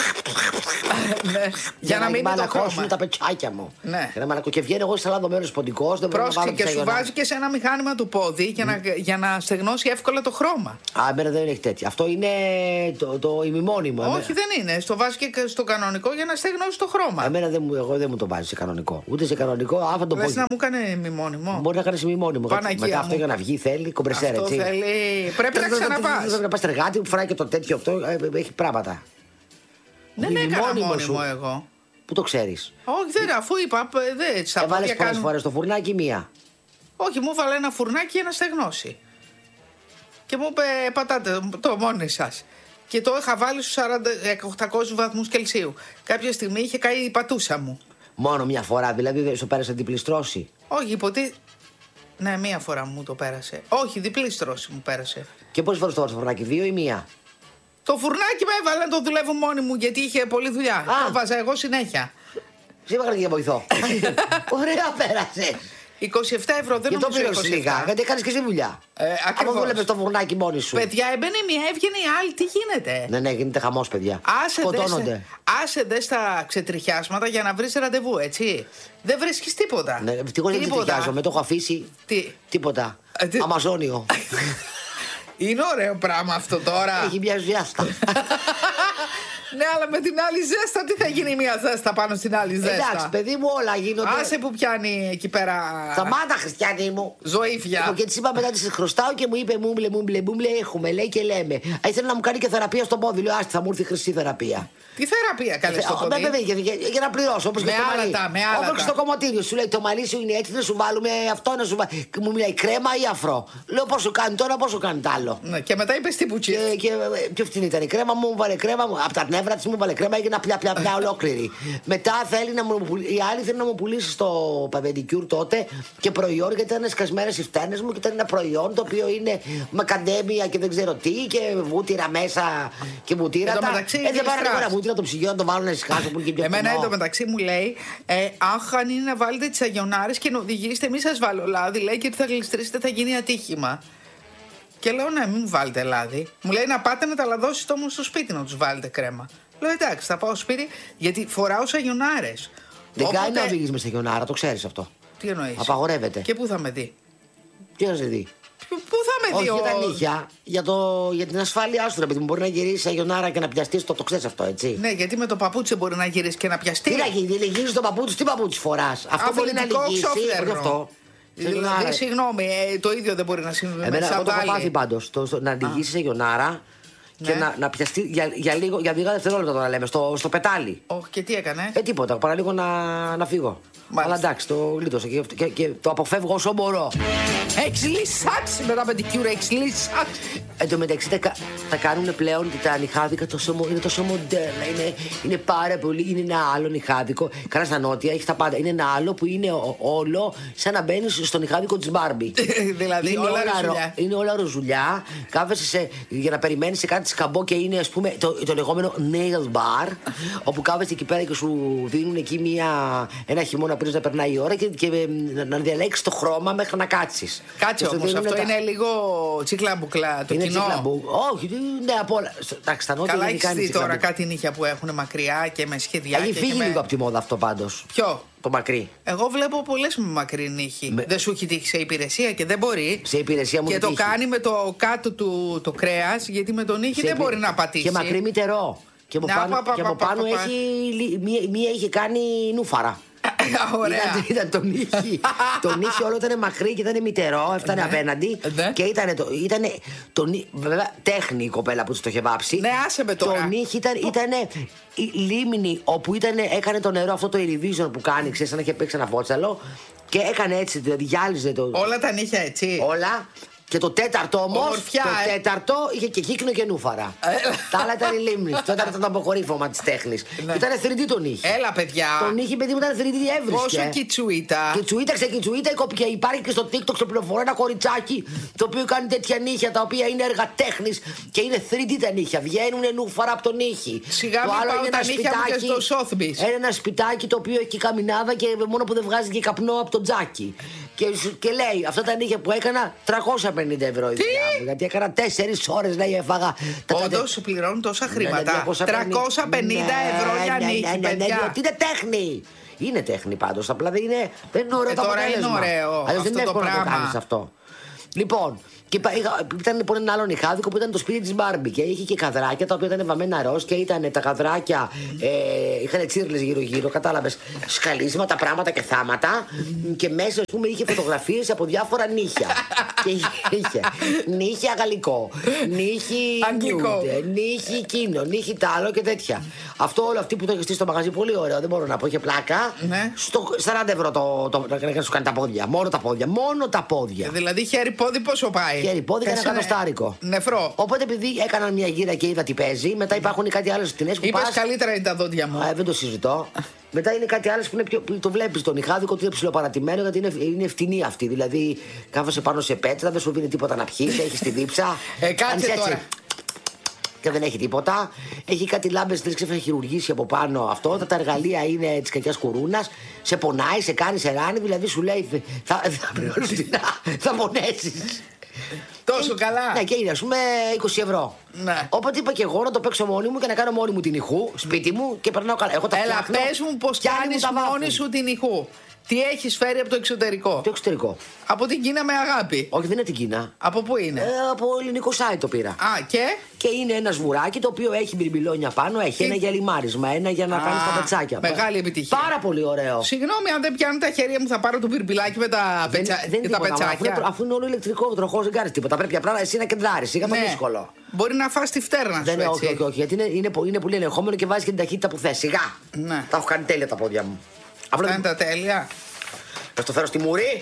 Για να μην μαλακώσουν τα πετσάκια μου. Ναι. Και βγαίνει εγώ σε λαδωμένος ποντικός. Πρόσεχε και σου βάζει και σε ένα μηχάνημα του πόδι για να στεγνώσει εύκολα το χρώμα. Α, εμένα δεν έχει τέτοια. Αυτό είναι το ημιμόνιμο. Όχι, δεν είναι. Στο βάζει και στο κανονικό για να στεγνώσει το χρώμα. Εγώ δεν μου το βάζει σε κανονικό. Ούτε σε κανονικό. Λες να μου κάνει ημιμόνιμο. Μπορεί να κάνει ημιμόνιμο. Μετά αυτό για να βγει θέλει κομπρεσέρ, έτσι. Θέλει. Πρέπει να ξαναπάς. Πρέπει να πας στεργάτη που φοράει και το τέτοιο αυτό. Έχει πράγματα. Δεν έκανα μόνιμο εγώ. Πού το ξέρεις? Όχι, δεν, αφού είπα. Έβαλες πολλές φορές στο φουρνάκι μία. Όχι, μου έβαλε ένα φουρνάκι για να στεγνώσει. Και μου είπε, πατάτε το μόνοι σας. Και το είχα βάλει στους 800 βαθμούς Κελσίου. Κάποια στιγμή είχε καεί η πατούσα μου. Μόνο μια φορά, δηλαδή δεν σου πέρασε διπλή στρώση? Όχι, ποτέ. Ναι, μία φορά μου το πέρασε. Όχι, διπλή στρώση μου πέρασε. Και πόσες φορές το βάλες στο φουρνάκι, 2 ή 1? Το φουρνάκι με έβαλε να το δουλεύω μόνη μου γιατί είχε πολλή δουλειά. Το βάζα εγώ συνέχεια. Σήμερα για βοηθό. Ωραία, πέρασε. 27 ευρώ δεν νομίζω. Και το πλήρωσες λίγα, γιατί έκανες και εσύ δουλειά. Ακριβώς. Αν βλέπεις το φουρνάκι μόνη σου. Παιδιά, έμπαινε μία, έβγαινε η άλλη, τι γίνεται? Ναι, γίνεται χαμός, παιδιά. Άσε δε στα ξετριχιάσματα για να βρεις ραντεβού, έτσι. Δεν βρίσκεις τίποτα. Ναι, ευτυχώς δεν ξετριχιάζομαι, το έχω αφήσει. Τίποτα. Αμαζόνιο. Είναι ωραίο πράγμα αυτό τώρα. Έχει μια ζέστα. Ναι, αλλά με την άλλη ζέστα τι θα γίνει μια ζέστα πάνω στην άλλη ζέστα? Εντάξει, παιδί μου, όλα γίνονται. Άσε που πιάνει εκεί πέρα. Σταμάτα, Χριστιανή μου. Ζωήφια. Και τη είπα μετά, τη χρωστάω και μου είπε μούμπλε, έχουμε, λέει και λέμε. Ήθελα να μου κάνει και θεραπεία στο πόδι. Λέω, άστι, θα μου έρθει χρυσή θεραπεία. Τι θεραπεία, καλέ στο πόδι? Για να πληρώσω. Όπως με άλατα, με άλατα. Όπως στο κομμωτήριο σου λέει, το μαλλί σου είναι έτσι, να σου βάλουμε αυτό, να σου βάλουμε. Μου μιλάει κρέμα ή αφρό. Λέω, πώς σου κάνει τώρα, πώς σου κάνει τ' άλλο. Ναι, και μετά είπε τι που τσίρ. Και πιο φθηνή ήταν η κρέμα μου, μου βάλε κρέμα μου. Από τα νεύρα τη μου βάλε κρέμα, έγινε πια ολόκληρη. Μετά θέλει να μου. Η άλλη θέλει να μου πουλήσει στο παπεντικιούρ τότε και προϊόν, γιατί ήταν σκασμένες οι φτένες μου και ήταν ένα προϊόν το οποίο είναι μακαντέμια και δεν ξέρω τι και βούτυρα μέσα και βουτύρατα. Δεν πάρω ένα βούτυρα το ψυγείο να το βάλω να ησυχάσω που είναι και πιο εμένα εντωμεταξύ μου λέει, αν είναι να βάλετε τις αγιονάρες και να οδηγήσετε, μη σας βάλω λάδι, λέει, και ότι θα γλιστρήσετε, θα γίνει ατύχημα. Και λέω, ναι, μην μου βάλετε λάδι. Μου λέει να πάτε να τα λαδώσετε όμως στο σπίτι να τους βάλετε κρέμα. Λέω, εντάξει, θα πάω στο σπίτι γιατί φοράω σαγιονάρες. Δεν κάνει να οδηγείς με σαγιονάρα, το ξέρεις αυτό. Τι εννοείς? Απαγορεύεται. Και πού θα με δει? Τι θα σε δει? Πού θα με δει? Όχι για τα νύχια, για την ασφάλειά σου, ρε παιδί μου. Μπορεί να γυρίσει σαγιονάρα και να πιαστεί, το ξέρεις αυτό, έτσι. Ναι, γιατί με το παπούτσι μπορεί να γυρίσει και να πιαστεί. Τι να γυρίσει το παπούτσι, τι παπούτσι φοράς? Αυτό μπορεί να λυγίσει. Αυτό. Δηλαδή, συγγνώμη, το ίδιο δεν μπορεί να συμβεί. Εμένα εγώ το έχω πάθει πάντως. Να λυγίσει σαγιονάρα και να πιαστεί για 2 δευτερόλεπτα τώρα λέμε, στο πετάλι. Όχι, και τι έκανε? Τίποτα, παραλίγο να φύγω. Αλλά εντάξει, το γλίτωσα και το αποφεύγω όσο μπορώ. Έχεις λύσαξει με τα πεντικιούρα, έχεις λύσαξει. Εν τω μεταξύ τα κάνουν πλέον και τα νυχάδικα είναι τόσο μοντέρνα. Είναι πάρα πολύ. Είναι ένα άλλο νυχάδικο. Καλά στα νότια έχει τα πάντα. Είναι ένα άλλο που είναι όλο σαν να μπαίνει στο νυχάδικο της Μπάρμπι. Δηλαδή είναι όλα ροζουλιά. Κάθεσαι για να περιμένει σε κάτι σκαμπό και είναι ας πούμε το λεγόμενο nail bar. Όπου κάθεσαι εκεί πέρα και σου δίνουν εκεί ένα χειμώνα πριν να περνάει η ώρα και να διαλέξει το χρώμα μέχρι να κάτσει. Κάτσε όμως, αυτό είναι λίγο τσικλαμπουκλά το κοινό. Όχι, ναι, από όλα. Εντάξει, τα νότια. Καλά, έχεις δει τώρα κάτι νύχια που έχουν μακριά και με σχεδιά. Έχει φύγει λίγο από τη μόδα αυτό πάντως. Ποιο? Το μακρύ. Εγώ βλέπω πολλές με μακρύ νύχη. Δεν σου έχει τύχει σε υπηρεσία και δεν μπορεί. Σε υπηρεσία μου και το κάνει με το κάτω του το κρέας, γιατί με τον νύχη δεν μπορεί να πατήσει. Και μακρύ μητερό. Και από πάνω μία είχε κάνει νούφαρα. Ωραία. Ήταν το νύχι. Το νύχι όλο ήταν μακρύ και ήταν μητερό, έφτανε απέναντι. Και ήταν βέβαια τέχνη η κοπέλα που το είχε βάψει. Ναι, άσε με τώρα. Το νύχι ήταν η λίμνη όπου έκανε το νερό αυτό το Iridivision που κάνει, ξέρεις, σαν να είχε παίξει ένα φότσαλο. Και έκανε έτσι, δηλαδή γυάλιζε το. Όλα τα νύχια έτσι. Όλα. Και το τέταρτο όμως, το τέταρτο είχε και κύκνο και νούφαρα. Τα άλλα ήταν η λίμνη. Το τέταρτο ήταν το αποκορύφωμα της τέχνης. Ήταν 3D το νύχι. Έλα, παιδιά. Το νύχι, παιδί μου, ήταν 3D, έβρισκε. Πόσο κυτσουίτα. Κυτσουίτα, και υπάρχει και στο TikTok στο πληροφορώ ένα κοριτσάκι το οποίο κάνει τέτοια νύχια τα οποία είναι έργα τέχνης και είναι 3D τα νύχια. Βγαίνουν νούφαρα από το νύχι. Σιγά μην πάω τα νύχια μου και στο Sotheby's. Είναι ένα σπιτάκι το οποίο έχει καμινάδα και μόνο που δεν βγάζει και καπνό από το τζάκι. Και λέει, αυτά τα νύχια που έκανα 350 ευρώ η δουλειά μου. Γιατί έκανα 4 ώρες, λέει, έφαγα. Όντως σου πληρώνουν τόσα χρήματα. 350 ευρώ για νύχη, παιδιά. Τι είναι τέχνη. Είναι τέχνη πάντως. Απλά δεν είναι ωραίο το αποτέλεσμα. Τώρα είναι ωραίο. Αλλιώς δεν είναι εύκολο να το κάνεις αυτό. Λοιπόν, και ήταν λοιπόν ένα άλλο νυχάδικο που ήταν το σπίτι της Μπάρμπι και είχε και καδράκια τα οποία ήταν βαμμένα ροζ και ήταν τα καδράκια, είχαν τσίρλες γύρω-γύρω, κατάλαβες, σκαλίσματα, πράγματα και θάματα και μέσα, ας πούμε, είχε φωτογραφίες από διάφορα νύχια. Και είχε νύχια γαλλικό, νύχι αγγλικό, νύχι εκείνο, νύχι τ' άλλο και τέτοια. Αυτό όλο αυτή που το είχε στήσει στο μαγαζί, πολύ ωραίο, δεν μπορώ να πω, είχε πλάκα. Ναι. Στο 40 ευρώ να σου κάνει τα πόδια, μόνο τα πόδια. Δηλαδή χέρι-πόδι πόσο πάει? Χέρι-πόδι και ένα εκατοστάρικο. Νεφρό. Οπότε επειδή έκαναν μια γύρα και είδα τι παίζει, μετά υπάρχουν κάτι άλλες σκηνές που είπες καλύτερα είναι τα δόντια μου. Δεν το συζητώ. Μετά είναι κάτι άλλο που είναι πιο. Το βλέπεις τον νυχάδικο ότι είναι ψιλοπαρατημένο γιατί είναι φτηνή αυτή. Δηλαδή κάθεσαι πάνω σε πέτρα, δεν σου δίνει τίποτα να πιείς, έχει τη δίψα. Κάτσε τώρα. Και δεν έχει τίποτα. Έχει κάτι λάμπες, δεν ξέρει να χειρουργήσει από πάνω αυτό. Τα εργαλεία είναι τη κακιά κουρούνα. Σε πονάει, σε κάνει, σε ράνει. Δηλαδή σου λέει θα πονέσεις. Τόσο καλά. Ναι, και είναι ας πούμε 20 ευρώ. Ναι. Οπότε είπα και εγώ να το παίξω μόνη μου και να κάνω μόνη μου την ηχού σπίτι μου και περνάω καλά. Έλα, πες μου πως κάνεις μόνη σου την ηχού. Τι έχεις φέρει από το εξωτερικό? Το εξωτερικό. Από την Κίνα με αγάπη. Όχι, δεν είναι την Κίνα. Από πού είναι? Από ελληνικό site το πήρα. Α, και? Και είναι ένα σβουράκι το οποίο έχει μπιρμπιλόνια πάνω, έχει ένα για λιμάρισμα, ένα για να κάνει τα πετσάκια. Μεγάλη επιτυχία. Πάρα πολύ ωραίο. Συγγνώμη, αν δεν πιάνουν τα χέρια μου, θα πάρω το μπιρμπιλάκι με τα πετσάκια. Αφού είναι όλο ηλεκτρικό, τροχό, δεν κάνει τίποτα. Πρέπει απλά εσύ να κεντράρει. Είναι πολύ δύσκολο. Μπορεί να φας τη φτέρνα σου. Όχι, γιατί είναι πολύ ελεγχόμενο και βάζει και την ταχύτητα που θες. Σιγά. Τα έχω κάνει τέλεια τα πόδια μου. Αυτά είναι τα τέλεια. Θα το φέρω στη μουρή.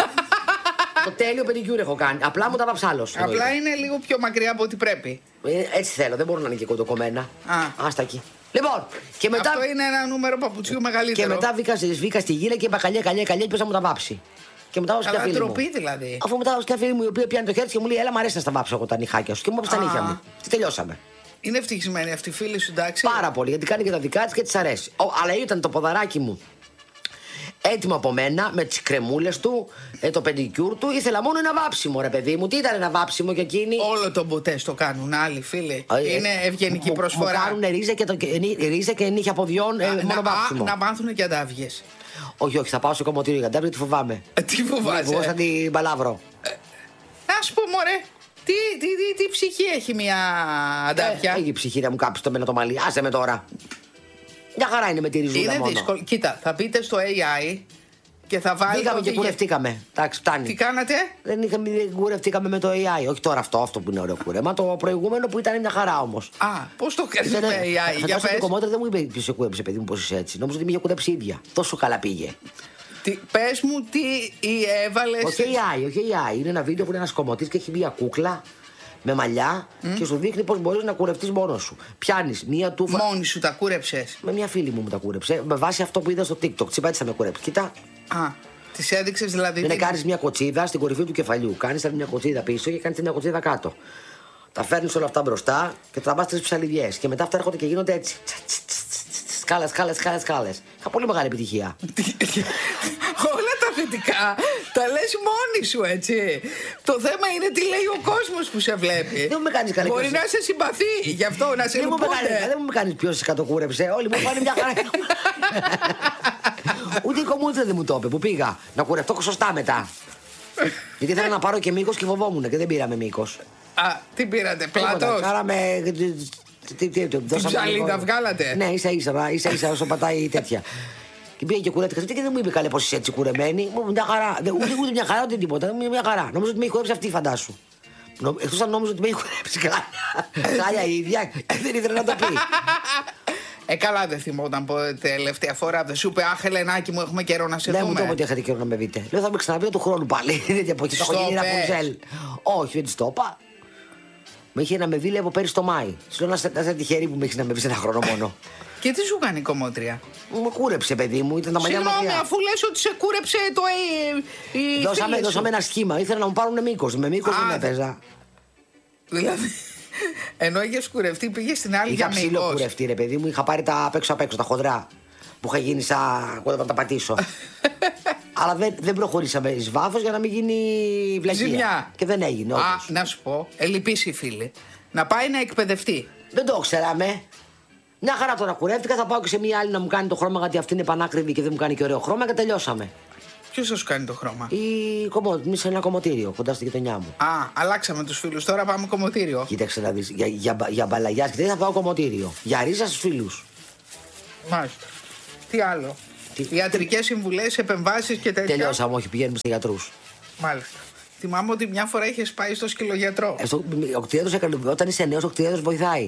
Το τέλειο πεντικιούρ έχω κάνει. Απλά μου τα βάψα άλλος. Απλά είναι λίγο πιο μακριά από ό,τι πρέπει. Έτσι θέλω, δεν μπορούν να είναι και κοντοκομμένα. Άστα εκεί. Λοιπόν, και μετά. Αυτό είναι ένα νούμερο παπουτσιού μεγαλύτερο. Και μετά βγήκα στη γύρα και είπα καλιά και πες να μου τα βάψει. Και μετά ω φίλη τροπή δηλαδή. Αφού μετά ω φίλη μου η οποία πιάνει το χέρι και μου λέει: Έλα, μου αρέσει να στα βάψω εγώ τα νυχάκια σου. Και μου έπεσε τα νύχια μου. Και τελειώσαμε. Είναι ευτυχισμένη αυτή η φίλη σου, εντάξει? Πάρα πολύ, γιατί κάνει και τα δικά τη και τη αρέσει. Αλλά ήταν το ποδαράκι μου έτοιμο από μένα, με τις κρεμούλες του, το πεντικιούρ του. Ήθελα μόνο ένα βάψιμο, ρε παιδί μου. Τι ήταν ένα βάψιμο και εκείνη? Όλο το μπουτές το κάνουν άλλοι φίλοι. Είναι ευγενική προσφορά. Μου κάνουν ρίζα και νύχια ποδιών, μόνο βάψιμο. Να μάθουν και αντάβιες. Όχι, θα πάω σε κομμωτήριο για αντάβια, τι φοβάμαι. Τι φοβάσαι? Εγώ σαν την Παλάβρο. Να σου πω, μωρέ, τι ψυχή έχει μια αντάβια? Έχει ψυχή να μου κάψει το μένα το μαλλί. Άσε με τώρα. Μια χαρά είναι με τη ριζούλα μόνο. Είναι δύσκολο. Κοίτα, θα μπείτε στο AI και θα βάλετε. Πήγαμε και κουρευτήκαμε. Εντάξει, φτάνει. Τι κάνατε? Δεν κουρευτήκαμε με το AI. Όχι τώρα αυτό που είναι ωραίο κούρεμα. Το προηγούμενο που ήταν μια χαρά όμως. Α, πώς το κάνεις με AI? Για πες. Το κομμάτι δεν μου είπε ποιος σε κούρεψε, παιδί μου, πώς είσαι έτσι. Νόμιζα ότι με είχε κουρέψει η ίδια. Τόσο καλά πήγε. Πες μου τι έβαλες. Όχι AI. Είναι ένα βίντεο που είναι ένας κομμωτής και έχει μια κούκλα με μαλλιά και σου δείχνει πώς μπορείς να κουρευτείς μόνος σου. Πιάνεις μία τούφα. Μόνη σου τα κούρεψες? Με μια φίλη μου τα κούρεψε. Με βάση αυτό που είδα στο TikTok. Τσιπά έτσι θα με κουρέψει. Κοίτα. Α, τη έδειξες δηλαδή? Δεν κάνεις μια κοτσίδα στην κορυφή του κεφαλιού. Κάνεις μια κοτσίδα πίσω και κάνεις μια κοτσίδα κάτω. Τα φέρνεις όλα αυτά μπροστά και τα βάζεις 3 ψαλιδιές. Και μετά αυτά έρχονται και γίνονται έτσι. Σκάλες. Είχα πολύ μεγάλη επιτυχία. Όλα τα θετικά τα λες μόνη σου, έτσι. Το θέμα είναι τι λέει ο κόσμος που σε βλέπει. Δεν μου κάνεις καλή. Μπορεί να σε συμπαθεί, γι' αυτό να σε λυπούνται. Δεν μου κάνεις ποιος σε κατοκούρεψε. Όλοι μου πάνε μια χαρά. Ούτε η κομμούτρα δεν μου το είπε που πήγα. Να κουρευτώ σωστά μετά. Γιατί ήθελα να πάρω και μήκος και φοβόμουν και δεν πήραμε μήκος. Α, τι πήρατε, πλάτος? Κάναμε. Την ψαλίδα βγάλατε? Ναι, ίσα όσο πατάει τέτοια. Και πήγε και κουρεύτηκα και δεν μου είπε καλέ πως είσαι έτσι κουρεμένη. Μου μια χαρά. Ούτε μια χαρά ούτε τίποτα. Μια χαρά. Νομίζω ότι με έχει κουρέψει αυτή, φαντάσου. Εκτός αν νόμιζα ότι με έχει κουρέψει χάλια η ίδια. Δεν ήθελε να το πει. Καλά, δεν θυμόταν τελευταία φορά. Δεν σου είπε, αχ, Ελενάκη μου, έχουμε καιρό να σε δούμε. Δεν μου το είπε ότι είχατε καιρό να με δείτε. Λέω, θα με ξαναπεί του χρόνου πάλι. Δεν από εκεί θα έχω γίνει Ραπουνζέλ. Όχι, δεν τη το είπα. Με είχε να με δει, λέει, από πέρυσι το Μάη. Σου λέω, να είσαι τυχερή που με έχει να με δει ένα χρόνο μόνο. Και τι σου κάνει η κομμότρια? Μου κούρεψε, παιδί μου, ήταν τα μαλλιά μακριά. Συγγνώμη, αφού λες ότι σε κούρεψε το δώσαμε ένα σχήμα, ήθελα να μου πάρουν μήκος. Με μήκος δεν έπαιζα. Δηλαδή, ενώ είχες κουρευτεί, πήγες στην άλλη για μήκος. Είχα ψηλό κουρευτεί, ρε παιδί μου, είχα πάρει τα απ' έξω, τα χοντρά. Που είχα γίνει σαν κόντρα να τα πατήσω. Αλλά δεν προχωρήσαμε εις βάθος για να μην γίνει βλακεία. Ζημιά. Και δεν έγινε. Να σου πω, λυπήσει η φίλη. Να πάει να εκπαιδευτεί. Δεν το ξέραμε. Μια χαρά τώρα κουρεύτηκα. Θα πάω και σε μια άλλη να μου κάνει το χρώμα, γιατί αυτή είναι πανάκριβη και δεν μου κάνει και ωραίο χρώμα και τελειώσαμε. Ποιος θα σου κάνει το χρώμα? Εμείς σε ένα κομμωτήριο κοντά στη γειτονιά μου. Αλλάξαμε τους φίλους, τώρα πάμε κομμωτήριο. Κοίταξε να δεις. Για μπαλαγιάς και θα πάω κομμωτήριο. Για ρίζα στους φίλους. Μάλιστα. Τι άλλο? Ιατρικές συμβουλές, επεμβάσεις και τέτοια. Τελειώσαμε, όχι, πηγαίνουμε σε γιατρούς. Μάλιστα. Θυμάμαι ότι μια φορά είχες πάει στο σκυλογιατρό. Ο κτήριατρος όταν είσαι νέος, ο κτήριατρος βοηθάει.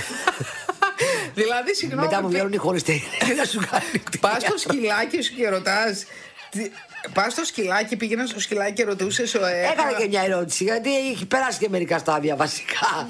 Δηλαδή, συγγνώμη. Μετά μου βγαίνουν οι χωριστοί να σου κάνει. Πας στο σκυλάκι σου και ρωτάς. Πας στο σκυλάκι, πήγαινα στο σκυλάκι και ρωτούσες. Έκανα και μια ερώτηση, γιατί έχει περάσει και μερικά στάδια βασικά.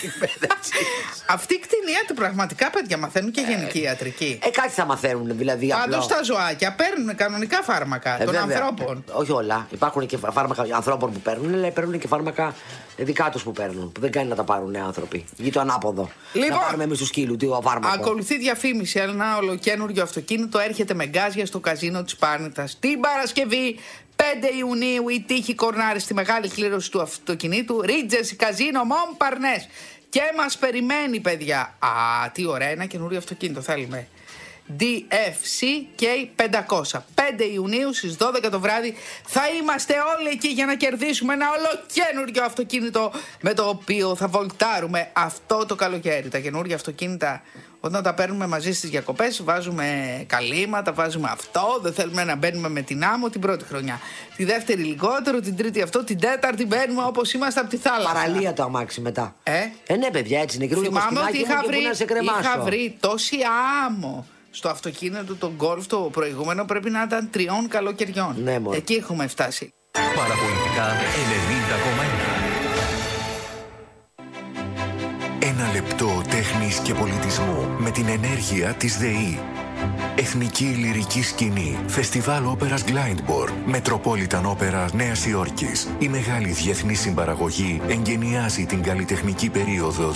Αυτή η κτηνίατροι πραγματικά, παιδιά, μαθαίνουν και γενική ιατρική. Κάτι θα μαθαίνουν, δηλαδή. Πάντως τα ζωάκια παίρνουν κανονικά φάρμακα των ανθρώπων. Όχι όλα. Υπάρχουν και φάρμακα ανθρώπων που παίρνουν, αλλά παίρνουν και φάρμακα δικά τους που παίρνουν. Που δεν κάνει να τα πάρουν άνθρωποι. Ή το ανάποδο. Λοιπόν, να πάρουμε εμείς του σκύλου, τι φάρμακο. Ακολουθεί διαφήμιση. Ένα ολοκένουργιο αυτοκίνητο έρχεται με γκάζια στο καζίνο της Πάρνηθας την Παρασκευή 5 Ιουνίου. Η τύχη κορνάρει στη μεγάλη κλήρωση του αυτοκινήτου Regency Casino Montparnasse. Και μας περιμένει, παιδιά. Τι ωραία, ένα καινούριο αυτοκίνητο θέλουμε. DFC K500. 5 Ιουνίου στις 12 το βράδυ θα είμαστε όλοι εκεί για να κερδίσουμε ένα ολοκένουργιο αυτοκίνητο με το οποίο θα βολτάρουμε αυτό το καλοκαίρι. Τα καινούργια αυτοκίνητα, όταν τα παίρνουμε μαζί στις διακοπές, βάζουμε καλύματα, βάζουμε αυτό. Δεν θέλουμε να μπαίνουμε με την άμμο την πρώτη χρονιά. Τη δεύτερη λιγότερο, την τρίτη αυτό, την τέταρτη μπαίνουμε όπως είμαστε από τη θάλασσα. Παραλία το αμάξι μετά. Ναι, παιδιά, έτσι είναι. Θυμάμαι ότι είχα βρει τόση άμμο στο αυτοκίνητο τον Golf το προηγούμενο, πρέπει να ήταν 3 καλοκαιριών. Ναι, εκεί έχουμε φτάσει. Παραπολιτικά 90,1. Ένα λεπτό τέχνης και πολιτισμού με την ενέργεια της ΔΕΗ. Εθνική Λυρική Σκηνή, Φεστιβάλ Όπερας Glyndebourne, Metropolitan Opera Νέας Υόρκης. Η μεγάλη διεθνή συμπαραγωγή εγκαινιάζει την καλλιτεχνική περίοδο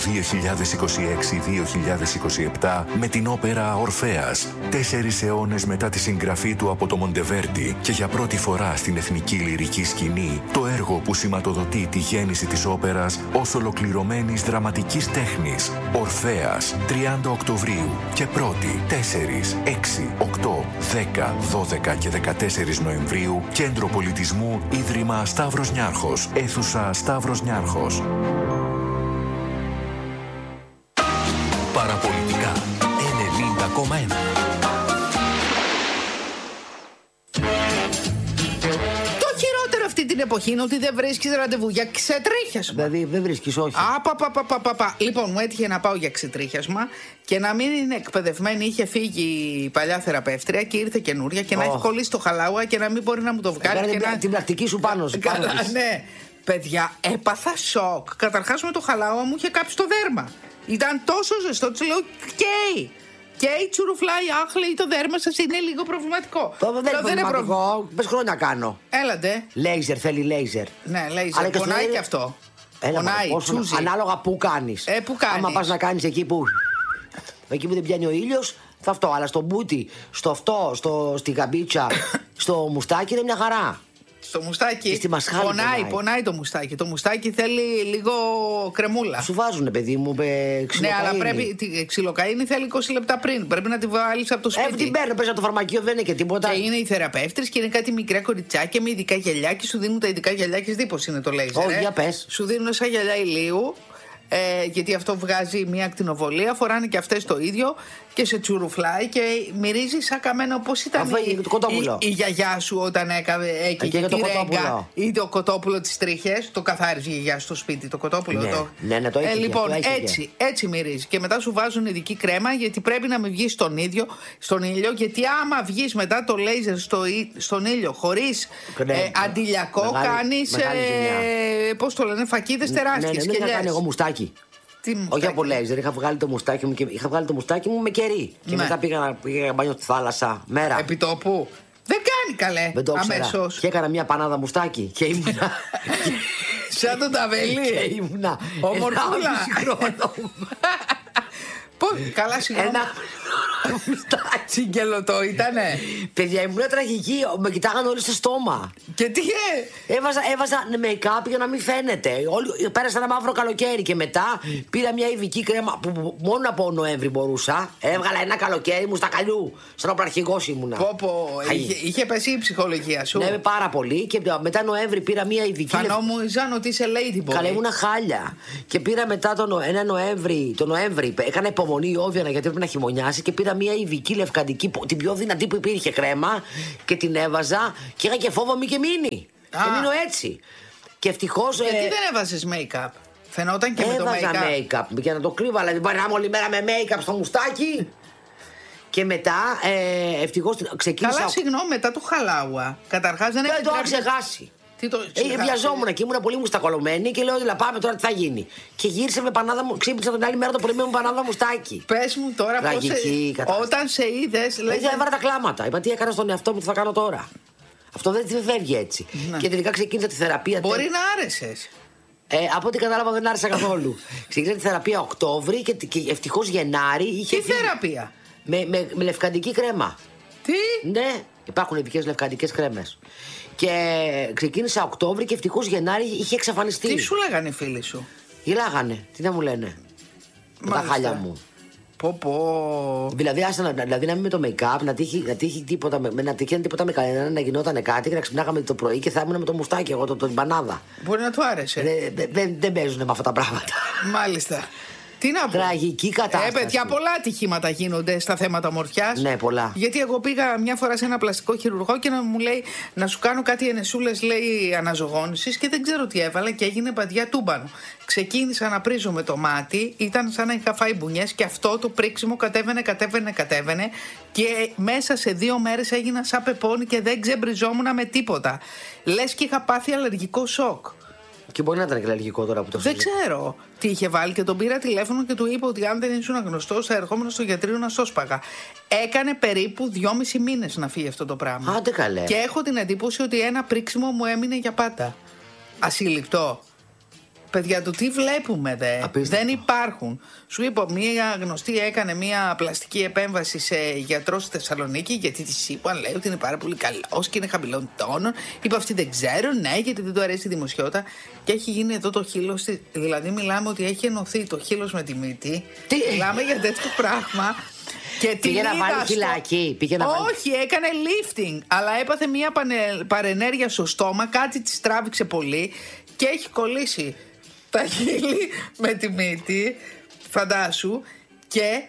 2026-2027 με την όπερα Ορφέας. 4 αιώνες μετά τη συγγραφή του από το Μοντεβέρντι και για πρώτη φορά στην Εθνική Λυρική Σκηνή, το έργο που σηματοδοτεί τη γέννηση της όπερας ως ολοκληρωμένης δραματικής τέχνης. Ορφέας, 30 Οκτωβρίου και 1η, 4, 6, 8, 10, 12 και 14 Νοεμβρίου, Κέντρο Πολιτισμού, Ίδρυμα Σταύρος Νιάρχος, αίθουσα Σταύρος Νιάρχος. Παραπολιτικά 90,1. Αυτή την εποχή είναι ότι δεν βρίσκεις ραντεβού για ξετρίχιασμα. Δηλαδή δεν βρίσκεις, όχι. Λοιπόν, μου έτυχε να πάω για ξετρίχιασμα και να μην είναι εκπαιδευμένη. Είχε φύγει η παλιά θεραπεύτρια και ήρθε καινούρια και να έχει κολλήσει το χαλάουα και να μην μπορεί να μου το βγάλει. Την πρακτική σου πάνω. Ναι, παιδιά, έπαθα σοκ. Καταρχάς με το χαλάουα μου είχε κάψει το δέρμα. Ήταν τόσο ζεστό, της λέω καίει. Και η τσουρουφλάει, άχλη, το δέρμα σας είναι λίγο προβληματικό. Δεν είναι προβληματικό, πες χρόνια κάνω. Έλατε. Λέιζερ, θέλει λέιζερ. Ναι, λέιζερ, πονάει και αυτό. Πονάει, τσούζει. Ανάλογα που κάνεις. Που κάνεις. Άμα πας να κάνεις εκεί που δεν πιάνει ο ήλιος, θα αυτό. Αλλά στο μπούτι, στο αυτό, στη γαμπίτσα, στο μουστάκι είναι μια χαρά. Στο μουστάκι πονάει το μουστάκι. Το μουστάκι θέλει λίγο κρεμούλα. Σου βάζουνε, παιδί μου, ξυλοκαΐνη. Ναι, αλλά πρέπει. Τη ξυλοκαΐνη θέλει 20 λεπτά πριν. Πρέπει να τη βάλεις από το σπίτι. Την παίρνω, πες από το φαρμακείο, δεν είναι και τίποτα. Και είναι οι θεραπεύτρες και είναι κάτι μικρά κοριτσάκια με ειδικά γυαλιά και σου δίνουν τα ειδικά γυαλιά και δίπως είναι το λέιζερ. Όχι, για πες. Σου δίνουν σαν γυαλιά ηλίου. Γιατί αυτό βγάζει μια ακτινοβολία, φοράνε και αυτές το ίδιο και σε τσουρουφλάει και μυρίζει σαν καμένο. Πώς ήταν η γιαγιά σου όταν έκαιγε τη ρέγγα ή το κοτόπουλο της τρίχες? Το καθάριζε η γιαγιά στο σπίτι, το κοτόπουλο. Ναι, το είχε. Λοιπόν, έτσι μυρίζει. Και μετά σου βάζουν ειδική κρέμα γιατί πρέπει να μην βγεις στον ήλιο. Γιατί άμα βγεις μετά το λέιζερ στον ήλιο χωρίς αντιλιακό, κάνεις πώς το λένε, φακίδες τεράστιες. Ναι, κάνει εγώ μουστάκι. Όχι από λέιζερ, είχα βγάλει το μουστάκι μου με κερί. Και μετά πήγα μπάνιο στη θάλασσα μέρα. Επιτόπου. Δεν κάνει καλέ. Αμέσως. Και έκανα μια πανάδα μουστάκι. Και ήμουνα. Σαν τον Ταβελί. Και ήμουνα. Ομορφούλα. Καλά, συγγνώμη. Τσιγκελωτό ήτανε. Παιδιά, ήμουν τραγική. Με κοιτάγανε όλοι στο στόμα. Και τι έβαζα make-up για να μην φαίνεται. Πέρασα ένα μαύρο καλοκαίρι και μετά πήρα μια ειδική κρέμα που μόνο από Νοέμβρη μπορούσα. Έβγαλα ένα καλοκαίρι μου στα καλιού. Σαν οπραρχηγός ήμουνα. Είχε πέσει η ψυχολογία σου. Ναι, πάρα πολύ. Και μετά Νοέμβρη πήρα μια ειδική. Φανόμουζαν ότι είσαι ladyboy. Καλά, ήμουνα χάλια. Και πήρα μετά το Νοέμβρη, έκανα υπομονή η Όβιανα γιατί έπρεπε να χειμωνιάσει και πήρα μια ειδική λευκαντική, την πιο δυνατή που υπήρχε κρέμα και την έβαζα και είχα και φόβο μη και μείνει. Και μείνω έτσι. Και ευτυχώς. Γιατί δεν έβαζες make-up? Φαινόταν και με το make-up. Έβαζα make-up για να το κρύβω, αλλά δεν μπορεί να είμαι όλη μέρα με make-up στο μουστάκι. Και μετά ευτυχώς ξεκίνησα. Καλά, συγγνώμη, μετά το χαλάουα. Καταρχάς δεν το είχα ξεχάσει. Βιαζόμουν και ήμουν πολύ μουστακολωμένη και λέω: Λα, πάμε τώρα τι θα γίνει. Και γύρισε με πανάδα μου, ξύπνησα την άλλη μέρα το πρωί με πανάδα μουστάκι. Πες μου τώρα πώς. Όταν σε είδες, λέγε. Έβαλα τα κλάματα. Είπα: Τι έκανα στον εαυτό μου, τι θα κάνω τώρα. Αυτό δεν φεύγει έτσι. Ναι. Και τελικά ξεκίνησα τη θεραπεία. Μπορεί να άρεσες. Από ό,τι κατάλαβα δεν άρεσα καθόλου. Ξεκίνησα τη θεραπεία Οκτώβρη και ευτυχώς Γενάρη είχε. Τι θεραπεία? Με λευκαντική κρέμα. Τι? Ναι, υπάρχουν ειδικές λευκαντικές κρέμες. Και ξεκίνησα Οκτώβρη και ευτυχώς Γενάρη είχε εξαφανιστεί. Τι σου λέγανε οι φίλοι σου? Γελάγανε, τι να μου λένε. Με τα χάλια μου. Δηλαδή, να μην με το make-up, να τύχει τίποτα με κανένα, να γινόταν κάτι και να ξυπνάγαμε το πρωί και θα ήμουν με το μουστάκι εγώ, την πανάδα. Μπορεί να του άρεσε. Δεν παίζουν με αυτά τα πράγματα. Μάλιστα. Τι να πω. Τραγική κατάσταση. Παιδιά, πολλά ατυχήματα γίνονται στα θέματα ομορφιάς. Ναι, πολλά. Γιατί εγώ πήγα μια φορά σε ένα πλαστικό χειρουργό και μου λέει να σου κάνω κάτι ενεσούλες, λέει, αναζωγόνησης και δεν ξέρω τι έβαλε και έγινε παντιά τούμπανο. Ξεκίνησα να πρίζω με το μάτι, ήταν σαν να είχα φάει μπουνιές και αυτό το πρίξιμο κατέβαινε και μέσα σε 2 μέρες έγινα σαν πεπόνι και δεν ξεμπριζόμουν με τίποτα. Λες και είχα πάθει αλλεργικό σοκ. Και μπορεί να ήταν και αλλεργικό τώρα που το δεν ξέρω τι είχε βάλει και τον πήρα τηλέφωνο και του είπα ότι αν δεν ήσουν γνωστός θα ερχόμουν στο γιατρείο να σώσπαγα. Έκανε περίπου 2,5 μήνες να φύγει αυτό το πράγμα. Άντε καλέ. Και έχω την εντύπωση ότι ένα πρίξιμο μου έμεινε για πάντα. Ασύλληπτο. Παιδιά, του τι βλέπουμε δεν υπάρχουν. Σου είπα, μία γνωστή έκανε μία πλαστική επέμβαση σε γιατρό στη Θεσσαλονίκη, γιατί της είπα, λέει ότι είναι πάρα πολύ καλός και είναι χαμηλών τόνων. Είπα, αυτή δεν ξέρω, ναι, γιατί δεν του αρέσει η δημοσιότητα. Και έχει γίνει εδώ το χείλος. Δηλαδή, μιλάμε ότι έχει ενωθεί το χείλος με τη μύτη. Μιλάμε για τέτοιο πράγμα. Και πήγε να βάλει φυλάκι. Όχι, έκανε lifting. Αλλά έπαθε μία παρενέργεια στο στόμα, κάτι της τράβηξε πολύ και έχει κολλήσει τα χείλη με τη μύτη, φαντάσου, και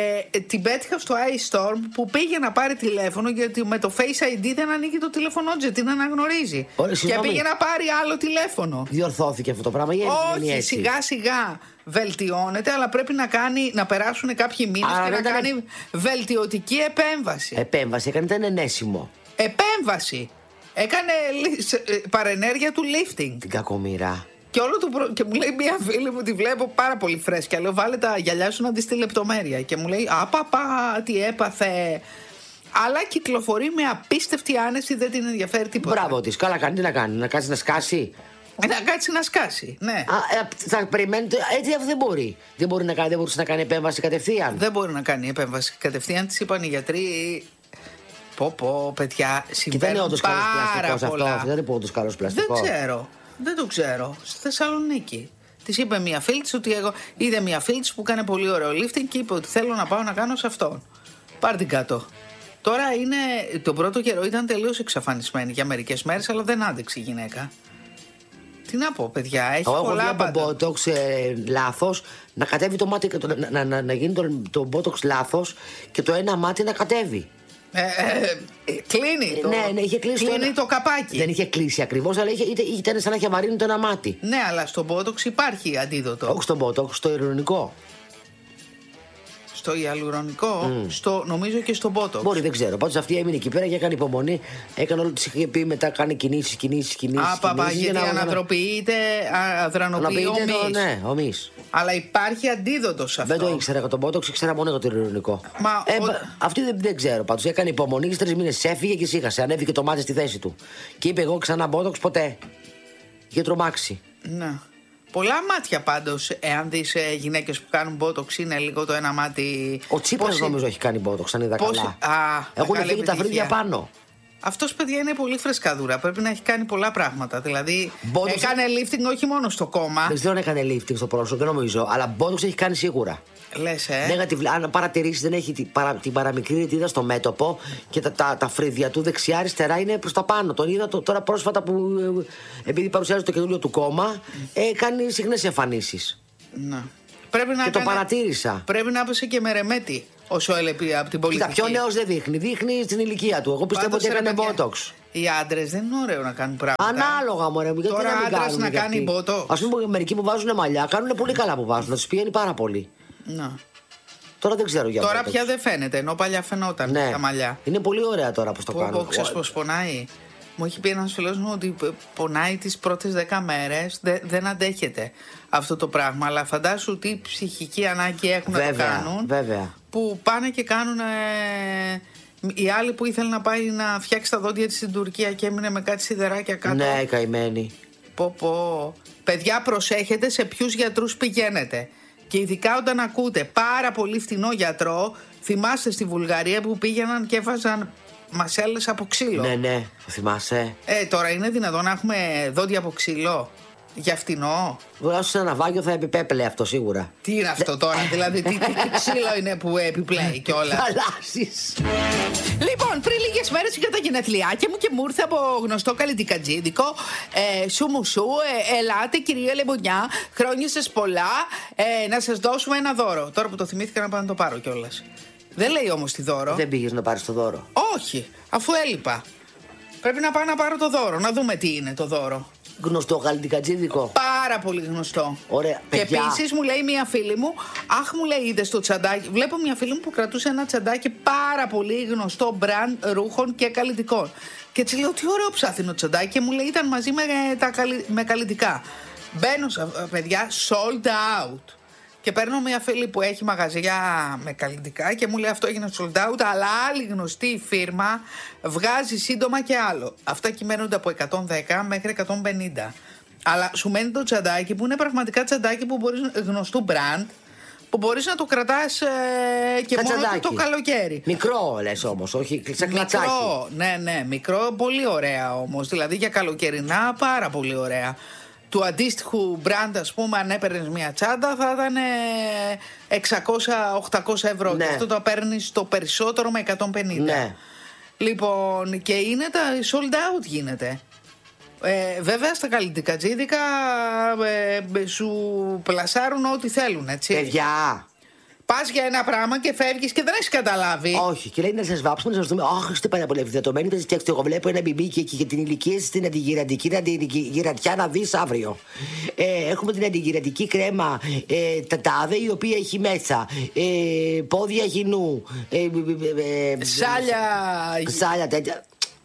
την πέτυχα στο iStorm που πήγε να πάρει τηλέφωνο γιατί με το Face ID δεν ανοίγει το τηλέφωνο, την αναγνωρίζει. Και πήγε να πάρει άλλο τηλέφωνο. Διορθώθηκε αυτό το πράγμα? Όχι, σιγά σιγά βελτιώνεται, αλλά πρέπει να περάσουν κάποιοι μήνες και να κάνει βελτιωτική επέμβαση. Επέμβαση, ήταν ενέσιμο. Επέμβαση. Έκανε παρενέργεια του lifting. Την κακομοίρα. Και μου λέει μια φίλη μου, τη βλέπω πάρα πολύ φρέσκια. Λέω, βάλε τα γυαλιά σου να δεις τη λεπτομέρεια. Και μου λέει, απαπα, τι έπαθε. Αλλά κυκλοφορεί με απίστευτη άνεση, δεν την ενδιαφέρει τίποτα. Μπράβο της, καλά κάνει, τι να κάνει, να κάτσει να σκάσει. Να κάτσει να σκάσει, ναι. Θα περιμένει, έτσι αυτό δεν μπορεί. Δεν μπορούσε να κάνει επέμβαση κατευθείαν. Δεν μπορεί να κάνει επέμβαση κατευθείαν, της είπαν οι γιατροί. Πω, παιδιά, συμβαίνουν πάρα πολλά. Αυτό δεν είναι όντως καλός πλαστικός. Δεν το ξέρω. Στη Θεσσαλονίκη. Της είπε μια φίλη της ότι είδε μια φίλη της που κάνει πολύ ωραίο lifting και είπε ότι θέλω να πάω να κάνω σε αυτόν. Πάρ' την κάτω. Τώρα τον πρώτο καιρό ήταν τελείως εξαφανισμένη για μερικές μέρες, αλλά δεν άντεξε η γυναίκα. Τι να πω, παιδιά, έχει πολλά πάντα. Έχω μπότοξ λάθος, να κατέβει το μάτι, να γίνει το μπότοξ λάθος και το ένα μάτι να κατέβει. Κλείνει το, ναι, είχε κλείσει το καπάκι. Δεν είχε κλείσει ακριβώς, αλλά ήταν σαν να είχε βαρύνει το ένα μάτι. Ναι, αλλά στο μπότοξ υπάρχει αντίδοτο. Όχι στο μπότοξ, στο ειρωνικό. Στο ιαλουρονικό, νομίζω και στο μπότοξ. Μπορεί, δεν ξέρω. Πάντως αυτή έμεινε εκεί πέρα και έκανε υπομονή. Έκανε όλο, της είχε πει μετά, κάνει κινήσεις. Γιατί ανατροποιείται, αδρανοποιεί ομής. Ναι, ομής. Αλλά υπάρχει αντίδοτο σε αυτό. Δεν το ήξερα για τον μπότοξ, ήξερα μόνο για το ειρωνικό. Αυτή δεν ξέρω. Πάντως έκανε υπομονή και 3 μήνες έφυγε και σήκασε. Ανέβηκε το μάτι στη θέση του. Και είπε, εγώ ξανά μπότοξ ποτέ. Είχε τρομάξει. Ναι. Πολλά μάτια πάντως, εάν δεις γυναίκες που κάνουν μπότοξ, είναι λίγο το ένα μάτι. Ο Τσίπρας νομίζω έχει κάνει μπότοξ, αν είδα καλά. Έχουν φύγει τα φρύδια πάνω. Αυτός, παιδιά, είναι πολύ φρεσκαδούρα. Πρέπει να έχει κάνει πολλά πράγματα. Δηλαδή, έκανε lifting όχι μόνο στο κόμμα. Δεν ξέρω αν έκανε lifting στο πρόσωπο, δεν νομίζω. Αλλά μπότοξ έχει κάνει σίγουρα. Λες, αν παρατηρήσεις, δεν έχει την παραμικρή ρητίδα στο μέτωπο και τα φρύδια του δεξιά-αριστερά είναι προς τα πάνω. Τον είδα τώρα πρόσφατα που, επειδή παρουσιάζει το καινούριο του κόμμα, κάνει συχνές εμφανίσεις. Ναι. Το παρατήρησα. Πρέπει να έπεσε και με ρεμέτη όσο έλεπε από την πολιτική. Κοίτα, πιο νέος δεν δείχνει. Δείχνει στην ηλικία του. Εγώ πιστεύω ότι έκανε μπότοξ. Οι άντρες δεν είναι ωραίο να κάνουν πράγματα. Ανάλογα, μωρέ μου. Τώρα άντρας να κάνει μπότοξ. Ας πούμε, μερικοί που βάζουν μαλλιά κάνουν πολύ καλά που βάζουν. Να τους πηγαίνει πάρα πολύ. Να. Τώρα δεν ξέρω για Τώρα πια δεν φαίνεται, ενώ παλιά φαινόταν τα μαλλιά. Είναι πολύ ωραία τώρα που το κάνουν. Ξέρεις πως πονάει. Μου έχει πει ένας φίλος μου ότι πονάει τις πρώτες 10 μέρες, δεν αντέχεται αυτό το πράγμα. Αλλά φαντάσου τι ψυχική ανάγκη έχουν να το κάνουν. Βέβαια. Που πάνε και κάνουν. Η άλλη που ήθελε να πάει να φτιάξει τα δόντια της στην Τουρκία και έμεινε με κάτι σιδεράκια κάτω. Ναι, καημένη. Παιδιά, προσέχετε σε ποιους γιατρούς πηγαίνετε. Και ειδικά όταν ακούτε πάρα πολύ φτηνό γιατρό, θυμάστε στη Βουλγαρία που πήγαιναν και έβαζαν μασέλες από ξύλο. Ναι, θυμάσαι. Τώρα είναι δυνατόν να έχουμε δόντια από ξύλο για φτηνό? Βγάζω σε ένα ναυάγιο θα επιπέπλε αυτό σίγουρα. Τι είναι αυτό τώρα, δηλαδή τι ξύλο είναι που επιπλέει κιόλας. Θαλάσσης. Λοιπόν, πριν λίγες μέρες είχα τα γενεθλιάκια μου και μου ήρθε από γνωστό καλλιτικατζίδικο σου μου σου, ελάτε κυρία Λεμονιά, χρόνια σας πολλά, να σας δώσουμε ένα δώρο. Τώρα που το θυμήθηκα να πάω να το πάρω κιόλας. Δεν λέει όμως τι δώρο. Δεν πήγες να πάρεις το δώρο? Όχι, αφού έλειπα. Πρέπει να πάω να πάρω το δώρο, να δούμε τι είναι το δώρο. Γνωστό καλλιτικατζίδικο. Πάρα πολύ γνωστό. Ωραία, και επίσης μου λέει μια φίλη μου, αχ, μου λέει, είδες το τσαντάκι. Βλέπω μια φίλη μου που κρατούσε ένα τσαντάκι πάρα πολύ γνωστό μπραντ ρούχων και καλλιτικών. Και έτσι λέω, τι ωραίο ψάθινο τσαντάκι. Και μου λέει, ήταν μαζί με καλλιτικά. Μπαίνω, παιδιά, sold out. Και παίρνω μια φίλη που έχει μαγαζιά με καλλιτικά και μου λέει αυτό έγινε sold out, αλλά άλλη γνωστή φίρμα βγάζει σύντομα και άλλο. Αυτά κυμαίνονται από 110 μέχρι 150. Αλλά σου μένει το τσαντάκι που είναι πραγματικά τσαντάκι που μπορείς, γνωστού brand, που μπορείς να το κρατάς και μόνο το καλοκαίρι. Μικρό λες όμως, όχι σαν κλατσάκι. Μικρό, ναι, μικρό, πολύ ωραία όμως. Δηλαδή για καλοκαιρινά πάρα πολύ ωραία. Του αντίστοιχου brand, ας πούμε, αν έπαιρνες μια τσάντα θα ήταν 600-800 ευρώ. Ναι. Και αυτό το παίρνεις το περισσότερο με 150. Ναι. Λοιπόν, και είναι τα sold out γίνεται. Βέβαια στα καλλιτικατζίδικα σου πλασάρουν ό,τι θέλουν, έτσι. Παιδιά, πας για ένα πράγμα και φεύγεις και δεν έχεις καταλάβει. Όχι, και λέει να σας βάψουμε, να σας δούμε. Αχ, είστε πάρα πολύ ευδεδομένοι. Κοιτάξτε, εγώ βλέπω ένα μπιμπίκι και για την ηλικία στην αντιγυρατιά να δεις αύριο. Έχουμε την αντιγυρατική κρέμα τάδε, η οποία έχει μέσα πόδια γυνού, σάλια τέτοια.